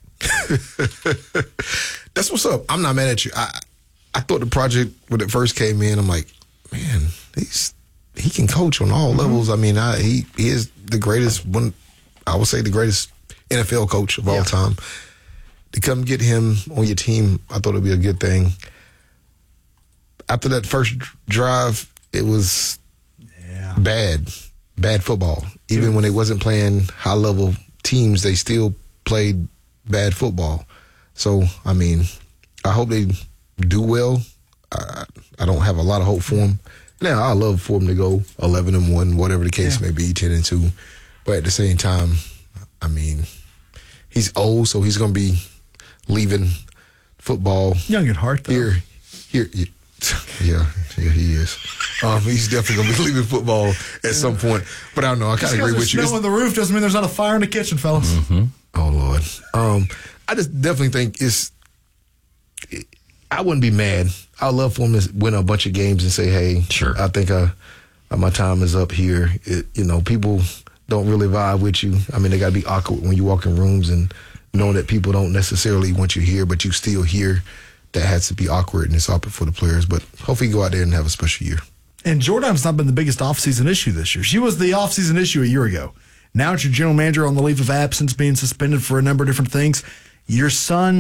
[SPEAKER 21] That's what's up. I'm not mad at you. I I thought the project when it first came in, I'm like, man, he's he can coach on all mm-hmm. levels. I mean, I, he he is the greatest one. I would say the greatest N F L coach of yeah. all time. To come get him on your team, I thought it'd be a good thing. After that first drive, it was yeah. bad, bad football. Even yeah. when they wasn't playing high level teams, they still played bad football. So, I mean, I hope they do well. I, I don't have a lot of hope for them. Now, I love for them to go eleven and one, whatever the case yeah. may be, ten and two. But at the same time, I mean, he's old, so he's going to be leaving football.
[SPEAKER 1] Young at heart, though.
[SPEAKER 21] Here, here, yeah, yeah, yeah he is. Um, he's definitely going to be leaving football at some point. But I don't know. I kind of agree with you.
[SPEAKER 1] Snow on the roof doesn't mean there's not a fire in the kitchen, fellas.
[SPEAKER 21] Mm-hmm. Oh, Lord. Um, I just definitely think it's it, I wouldn't be mad. I'd love for him to win a bunch of games and say, hey,
[SPEAKER 2] sure.
[SPEAKER 21] I think I, my time is up here. It, you know, people don't really vibe with you. I mean, they got to be awkward when you walk in rooms and know that people don't necessarily want you here, but you still here. That has to be awkward, and it's awkward for the players. But hopefully you go out there and have a special year.
[SPEAKER 1] And Jordan's not been the biggest offseason issue this year. She was the offseason issue a year ago. Now it's your general manager on the leave of absence, being suspended for a number of different things. Your son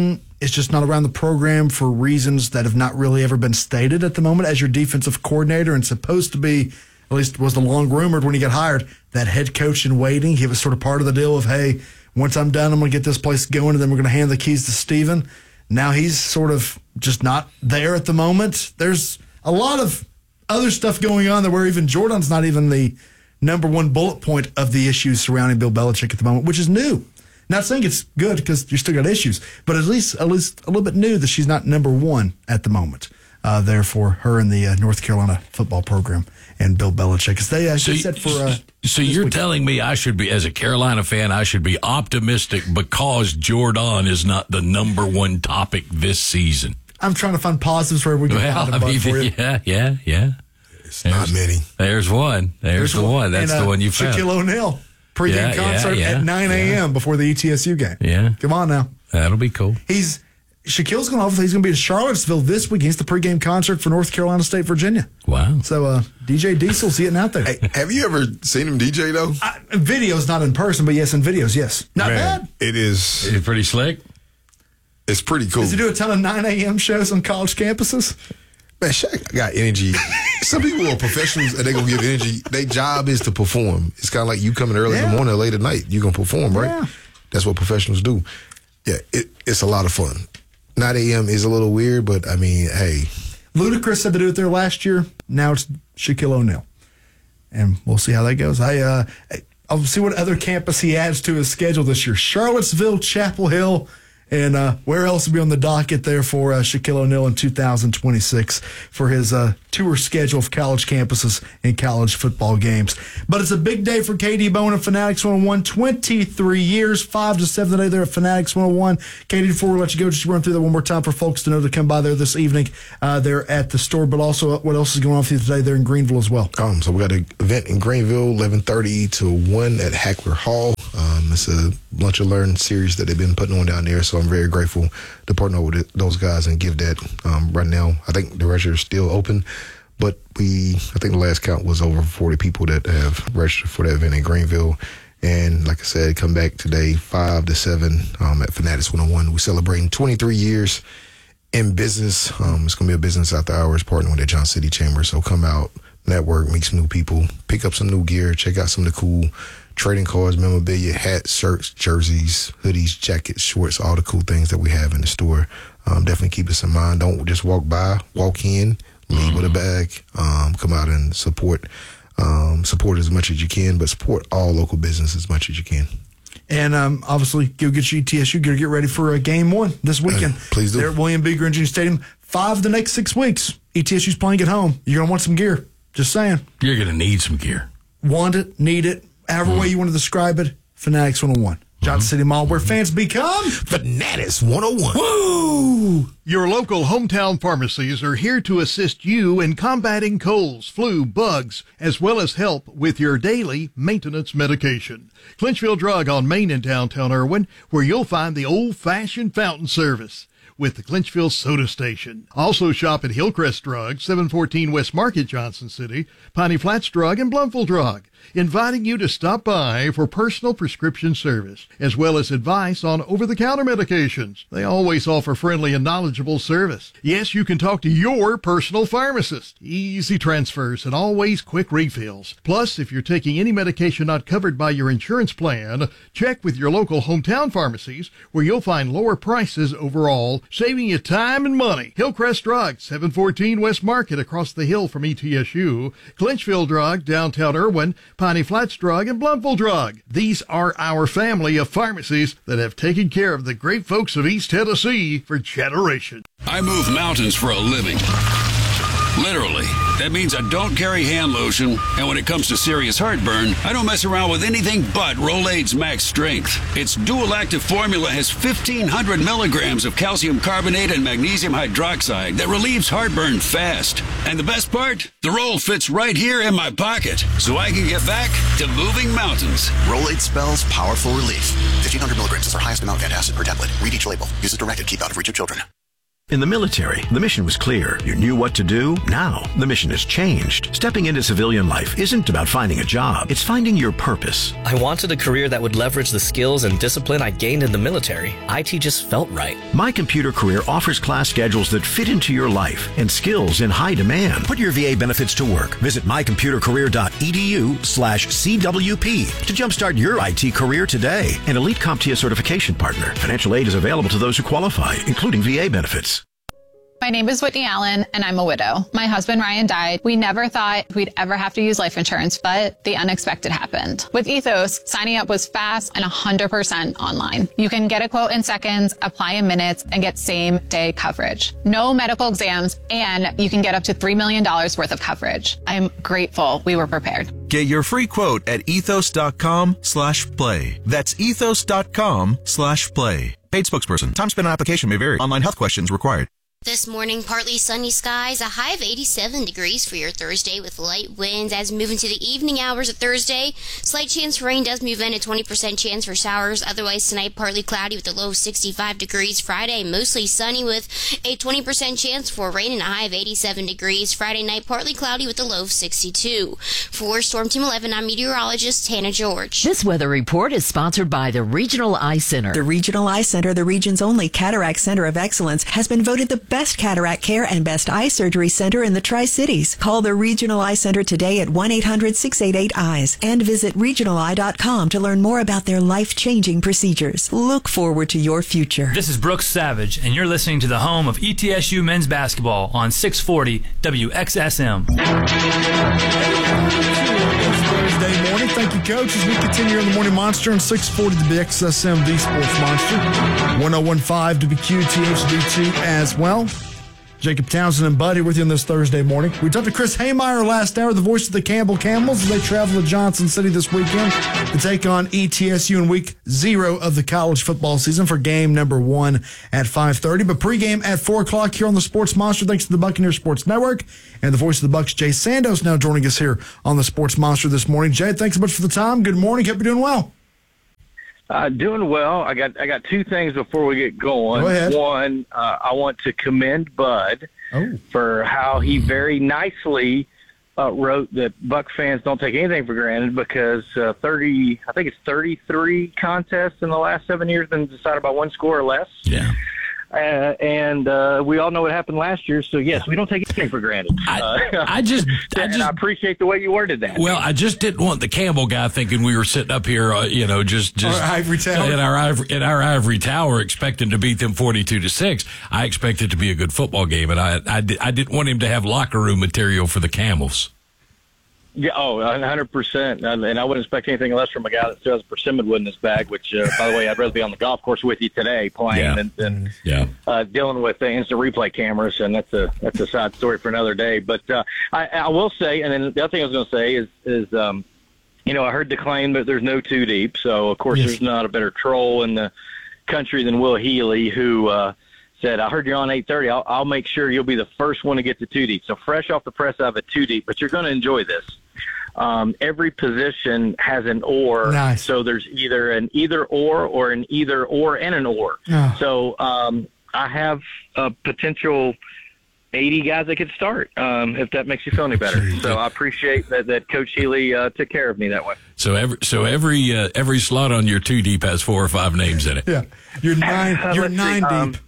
[SPEAKER 1] is just not around the program for reasons that have not really ever been stated at the moment as your defensive coordinator and supposed to be, at least was the long rumored when he got hired, that head coach in waiting. He was sort of part of the deal of, hey, once I'm done, I'm going to get this place going, and then we're going to hand the keys to Steven. Now he's sort of just not there at the moment. There's a lot of other stuff going on there where even Jordan's not even the number one bullet point of the issues surrounding Bill Belichick at the moment, which is new. Not saying it's good because you still got issues, but at least at least a little bit new that she's not number one at the moment. Uh, there for her in the uh, North Carolina football program and Bill Belichick. Because they uh,
[SPEAKER 2] so
[SPEAKER 1] said for. Uh,
[SPEAKER 2] so you're weekend. telling me I should be, as a Carolina fan, I should be optimistic because Jordan is not the number one topic this season.
[SPEAKER 1] I'm trying to find positives where we can
[SPEAKER 2] well,
[SPEAKER 1] find a bug for you.
[SPEAKER 2] Yeah, yeah, yeah.
[SPEAKER 21] It's
[SPEAKER 2] there's,
[SPEAKER 21] not many.
[SPEAKER 2] There's one. There's, there's the one. one. That's
[SPEAKER 1] and, uh,
[SPEAKER 2] the one you found.
[SPEAKER 1] Shaquille O'Neal. Pre-game
[SPEAKER 2] yeah,
[SPEAKER 1] concert
[SPEAKER 2] yeah, yeah,
[SPEAKER 1] at nine a.m. Yeah. before the E T S U game.
[SPEAKER 2] Yeah.
[SPEAKER 1] Come on now.
[SPEAKER 2] That'll be cool.
[SPEAKER 1] He's Shaquille's going to he's going to be in Charlottesville this week. He's the pre-game concert for North Carolina State, Virginia.
[SPEAKER 2] Wow.
[SPEAKER 1] So uh, D J Diesel's getting out there.
[SPEAKER 21] Hey, have you ever seen him D J though?
[SPEAKER 1] I, videos, not in person, but yes, in videos, yes. Not
[SPEAKER 21] Man,
[SPEAKER 1] bad.
[SPEAKER 21] It is.
[SPEAKER 2] Is it pretty slick?
[SPEAKER 21] It's pretty cool.
[SPEAKER 1] Does he do a ton of nine a.m. shows on college campuses?
[SPEAKER 21] Man, Shaq got energy. Some people are professionals and they're going to give energy. Their job is to perform. It's kind of like you coming early yeah. in the morning or late at night. You're going to perform, right?
[SPEAKER 1] Yeah.
[SPEAKER 21] That's what professionals do. Yeah, it, it's a lot of fun. nine a.m. is a little weird, but I mean, hey.
[SPEAKER 1] Ludacris said to do it there last year. Now it's Shaquille O'Neal. And we'll see how that goes. I, uh, I'll see what other campus he adds to his schedule this year. Charlottesville, Chapel Hill. And uh, where else will be on the docket there for uh, Shaquille O'Neal in two thousand twenty-six for his uh, tour schedule of college campuses and college football games. But it's a big day for K D Bowen and Fanatics one oh one. twenty-three years, five to seven today there at Fanatics one oh one. Katie, before we let you go, just run through that one more time for folks to know to come by there this evening. Uh, they're at the store, but also what else is going on for you today there in Greenville as well?
[SPEAKER 21] Um, so we got an event in Greenville, eleven thirty to one at Hackler Hall. Um, it's a Lunch and Learn series that they've been putting on down there, so I'm very grateful to partner with it, those guys and give that. Um, right now, I think the register is still open, but we, I think the last count was over forty people that have registered for that event in Greenville. And like I said, come back today, five to seven um, at Fanatics one oh one. We're celebrating twenty-three years in business. Um, it's going to be a business after hours partnering with the Johnson City Chamber. So come out, network, meet some new people, pick up some new gear, check out some of the cool trading cards, memorabilia, hats, shirts, jerseys, hoodies, jackets, shorts, all the cool things that we have in the store. Um, definitely keep this in mind. Don't just walk by, walk in, leave mm-hmm. with a bag. Um, come out and support, um, support as much as you can, but support all local business as much as you can.
[SPEAKER 1] And um, obviously, go get your E T S U. Got to get ready for uh, game one this weekend.
[SPEAKER 21] Uh, please do.
[SPEAKER 1] They're at William B. Green Junior Stadium. Five the next six weeks. E T S U's playing at home. You're going to want some gear. Just saying.
[SPEAKER 2] You're going to need some gear.
[SPEAKER 1] Want it, need it, however mm. way you want to describe it. Fanatics one oh one. Johnson mm-hmm. City Mall, where fans become
[SPEAKER 21] Fanatics one oh one.
[SPEAKER 1] Woo!
[SPEAKER 4] Your local hometown pharmacies are here to assist you in combating colds, flu, bugs, as well as help with your daily maintenance medication. Clinchfield Drug on Main in downtown Irwin, where you'll find the old-fashioned fountain service with the Clinchfield Soda Station. Also shop at Hillcrest Drug, seven fourteen West Market, Johnson City, Piney Flats Drug, and Blumville Drug, inviting you to stop by for personal prescription service, as well as advice on over-the-counter medications. They always offer friendly and knowledgeable service. Yes, you can talk to your personal pharmacist. Easy transfers and always quick refills. Plus, if you're taking any medication not covered by your insurance plan, check with your local hometown pharmacies, where you'll find lower prices overall, saving you time and money. Hillcrest Drug, seven fourteen West Market, across the hill from E T S U. Clinchfield Drug, downtown Irwin, Piney Flats Drug, and Blumville Drug. These are our family of pharmacies that have taken care of the great folks of East Tennessee for generations.
[SPEAKER 22] I move mountains for a living. Literally. That means I don't carry hand lotion, and when it comes to serious heartburn, I don't mess around with anything but Rolaids Max Strength. Its dual-active formula has fifteen hundred milligrams of calcium carbonate and magnesium hydroxide that relieves heartburn fast. And the best part? The roll fits right here in my pocket, so I can get back to moving mountains.
[SPEAKER 23] Rolaids spells powerful relief. fifteen hundred milligrams is our highest amount of antacid per tablet. Read each label. Use as directed. Keep out of reach of children.
[SPEAKER 5] In the military, the mission was clear. You knew what to do. Now, the mission has changed. Stepping into civilian life isn't about finding a job. It's finding your purpose.
[SPEAKER 6] I wanted a career that would leverage the skills and discipline I gained in the military. I T just felt right.
[SPEAKER 5] My Computer Career offers class schedules that fit into your life and skills in high demand. Put your V A benefits to work. Visit mycomputercareer.edu slash CWP to jumpstart your I T career today. An Elite CompTIA certification partner. Financial aid is available to those who qualify, including V A benefits.
[SPEAKER 23] My name is Whitney Allen, and I'm a widow. My husband, Ryan, died. We never thought we'd ever have to use life insurance, but the unexpected happened. With Ethos, signing up was fast and one hundred percent online. You can get a quote in seconds, apply in minutes, and get same-day coverage. No medical exams, and you can get up to three million dollars worth of coverage. I'm grateful we were prepared.
[SPEAKER 24] Get your free quote at ethos.com slash play. That's ethos.com slash play. Paid spokesperson. Time spent on application may vary. Online health questions required.
[SPEAKER 8] This morning, partly sunny skies, a high of eighty-seven degrees for your Thursday with light winds. As we move into the evening hours of Thursday, slight chance for rain does move in, a twenty percent chance for showers. Otherwise, tonight, partly cloudy with a low of sixty-five degrees. Friday, mostly sunny with a twenty percent chance for rain and a high of eighty-seven degrees. Friday night, partly cloudy with a low of sixty-two. For Storm Team eleven, I'm meteorologist Hannah George.
[SPEAKER 25] This weather report is sponsored by the Regional Eye Center.
[SPEAKER 26] The Regional Eye Center, the region's only cataract center of excellence, has been voted the best cataract care and best eye surgery center in the Tri-Cities. Call the Regional Eye Center today at one eight hundred six eight eight eyes and visit regional eye dot com to learn more about their life-changing procedures. Look forward to your future.
[SPEAKER 27] This is Brooks Savage, and you're listening to the home of E T S U men's basketball on six forty W X S M.
[SPEAKER 1] Thursday morning. Thank you, Coach, as we continue on the Morning Monster on six forty W X S M, the Sports Monster. ten fifteen W Q T H D two as well. Jacob Townsend and Buddy with you on this Thursday morning. We talked to Chris Haymeyer last hour, the voice of the Campbell Camels, as they travel to Johnson City this weekend to take on E T S U in week zero of the college football season for game number one at five thirty. But pregame at four o'clock here on the Sports Monster, thanks to the Buccaneer Sports Network. And the voice of the Bucs, Jay Sandos, now joining us here on the Sports Monster this morning. Jay, thanks so much for the time. Good morning. Hope you're doing well.
[SPEAKER 28] Uh, doing well. I got I got two things before we get going.
[SPEAKER 1] Go ahead.
[SPEAKER 28] One, uh, I want to commend Bud
[SPEAKER 1] oh.
[SPEAKER 28] for how he very nicely uh, wrote that Buck fans don't take anything for granted, because uh, thirty, I think it's thirty-three contests in the last seven years been decided by one score or less.
[SPEAKER 2] Yeah.
[SPEAKER 28] Uh, and uh, we all know what happened last year, so yes, we don't take anything for granted.
[SPEAKER 2] I,
[SPEAKER 28] uh,
[SPEAKER 2] I just, I
[SPEAKER 28] and
[SPEAKER 2] just,
[SPEAKER 28] I appreciate the way you worded that.
[SPEAKER 2] Well, I just didn't want the Campbell guy thinking we were sitting up here, uh, you know, just, just
[SPEAKER 1] our ivory tower.
[SPEAKER 2] in our ivory, in our ivory tower, expecting to beat them forty-two to six. I expected it to be a good football game, and I, I, I didn't want him to have locker room material for the Camels.
[SPEAKER 28] Yeah, oh, one hundred percent. And I wouldn't expect anything less from a guy that still has a persimmon wood in his bag, which, uh, by the way, I'd rather be on the golf course with you today playing
[SPEAKER 2] Yeah.
[SPEAKER 28] than, than
[SPEAKER 2] Yeah.
[SPEAKER 28] uh, dealing with the instant replay cameras, and that's a that's a side story for another day. But uh, I, I will say, and then the other thing I was going to say is, is um, you know, I heard the claim that there's no two deep, so, of course,
[SPEAKER 1] Yes.
[SPEAKER 28] there's not a better troll in the country than Will Healy, who uh, said, I heard you're on eight thirty. I'll, I'll make sure you'll be the first one to get to two deep. So fresh off the press, I have a two deep, but you're going to enjoy this. Um, every position has an or,
[SPEAKER 1] Nice.
[SPEAKER 28] so there's either an either or or an either or and an or.
[SPEAKER 1] Oh.
[SPEAKER 28] So um, I have a potential eighty guys that could start, um, if that makes you feel any better.
[SPEAKER 2] Jeez.
[SPEAKER 28] So I appreciate that, that Coach Healy uh, took care of me that way.
[SPEAKER 2] So every, so every, uh, every slot on your two deep has four or five names in it.
[SPEAKER 1] Yeah. You're nine,
[SPEAKER 28] Uh,
[SPEAKER 1] you're
[SPEAKER 28] let's see,
[SPEAKER 1] nine
[SPEAKER 28] um,
[SPEAKER 1] deep.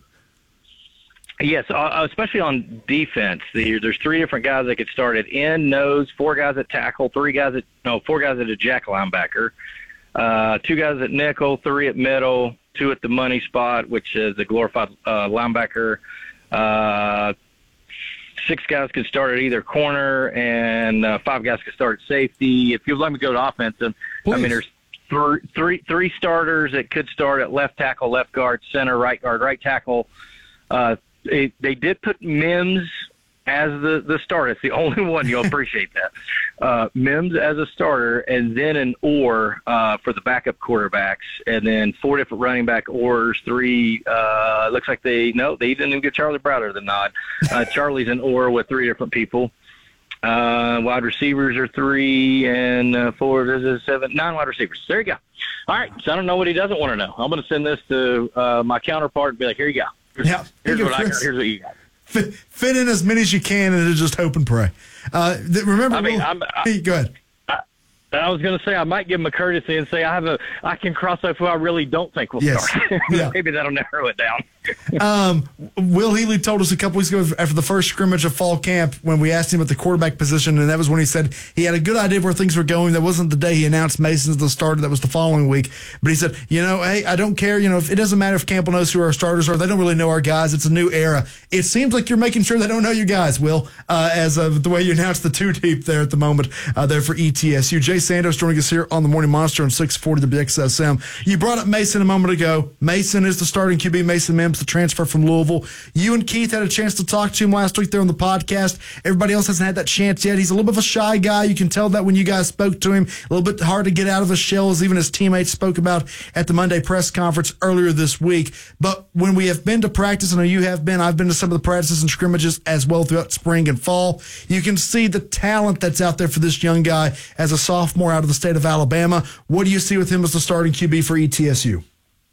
[SPEAKER 28] Yes, uh, especially on defense. The, there's three different guys that could start at end, nose, four guys at tackle, three guys at no, four guys at a jack linebacker, uh, two guys at nickel, three at middle, two at the money spot, which is a glorified uh, linebacker. Uh, six guys could start at either corner, and uh, five guys could start at safety. If you'd let me go to offense, and, I mean, there's three, three, three starters that could start at left tackle, left guard, center, right guard, right tackle. Uh, They, they did put Mims as the, the starter. It's the only one. You'll appreciate that. Uh, Mims as a starter, and then an or uh, for the backup quarterbacks, and then four different running back ors, three. Uh, looks like they, no, they didn't even get Charlie Browder the nod. Uh, Charlie's an or with three different people. Uh, wide receivers are three, and uh, four, this is seven, nine wide receivers. There you go. All right, so I don't know what he doesn't want to know. I'm going to send this to uh, my counterpart and be like, here you go.
[SPEAKER 1] Yeah.
[SPEAKER 28] Here's what I got.
[SPEAKER 1] Chris.
[SPEAKER 28] Here's what you got.
[SPEAKER 1] Fit, fit in as many as you can and just hope and pray. Uh, th- remember,
[SPEAKER 28] I mean,
[SPEAKER 1] Will,
[SPEAKER 28] I'm, I,
[SPEAKER 1] go ahead.
[SPEAKER 28] I, I was going to say I might give him a courtesy and say I have a I can cross off who I really don't think will
[SPEAKER 1] Yes.
[SPEAKER 28] start.
[SPEAKER 1] Yeah.
[SPEAKER 28] Maybe that'll narrow it down.
[SPEAKER 1] Um, Will Healy told us a couple weeks ago after the first scrimmage of fall camp when we asked him at the quarterback position, and that was when he said he had a good idea of where things were going. That wasn't the day he announced Mason as the starter. That was the following week. But he said, you know, hey, I don't care. You know, if, it doesn't matter if Campbell knows who our starters are. They don't really know our guys. It's a new era. It seems like you're making sure they don't know you guys, Will, uh, as of the way you announced the two deep there at the moment uh, there for E T S U. Jay Sandos joining us here on the Morning Monster on six forty W X S M. You brought up Mason a moment ago. Mason is the starting Q B. Mason Mims, the transfer from Louisville. You and Keith had a chance to talk to him last week there on the podcast. Everybody else hasn't had that chance yet. He's a little bit of a shy guy. You can tell that when you guys spoke to him. A little bit hard to get out of his shell, as even his teammates spoke about at the Monday press conference earlier this week. But when we have been to practice, I know you have been, I've been to some of the practices and scrimmages as well throughout spring and fall. You can see the talent that's out there for this young guy as a sophomore out of the state of Alabama. What do you see with him as the starting Q B for E T S U?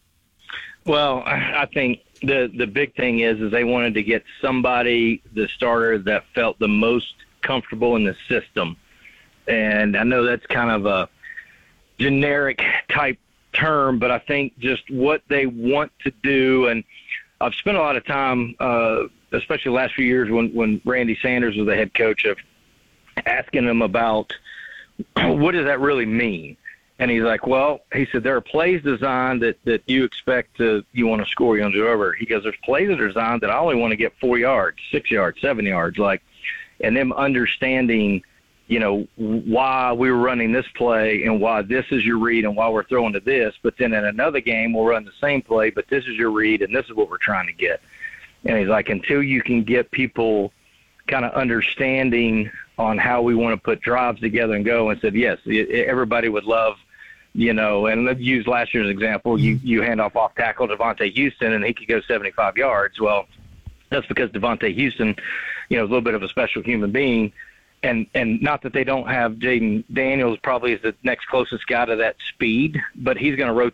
[SPEAKER 28] Well, I think the the big thing is is they wanted to get somebody, the starter, that felt the most comfortable in the system. And I know that's kind of a generic type term, but I think just what they want to do, and I've spent a lot of time, uh, especially the last few years when, when Randy Sanders was the head coach, of asking him about what does that really mean? And he's like, well, he said, there are plays designed that, that you expect to, you want to score, you want to do over. He goes, there's plays that are designed that I only want to get four yards, six yards, seven yards, like, and them understanding, you know, why we were running this play and why this is your read and why we're throwing to this. But then in another game, we'll run the same play, but this is your read and this is what we're trying to get. And he's like, until you can get people kind of understanding on how we want to put drives together and go, and said, yes, everybody would love, you know, and let's use last year's example. You, you hand off off tackle to Devontae Houston and he could go seventy-five yards. Well, that's because Devontae Houston, you know, is a little bit of a special human being. And, and not that they don't have Jaden Daniels, probably is the next closest guy to that speed, but he's going to rotate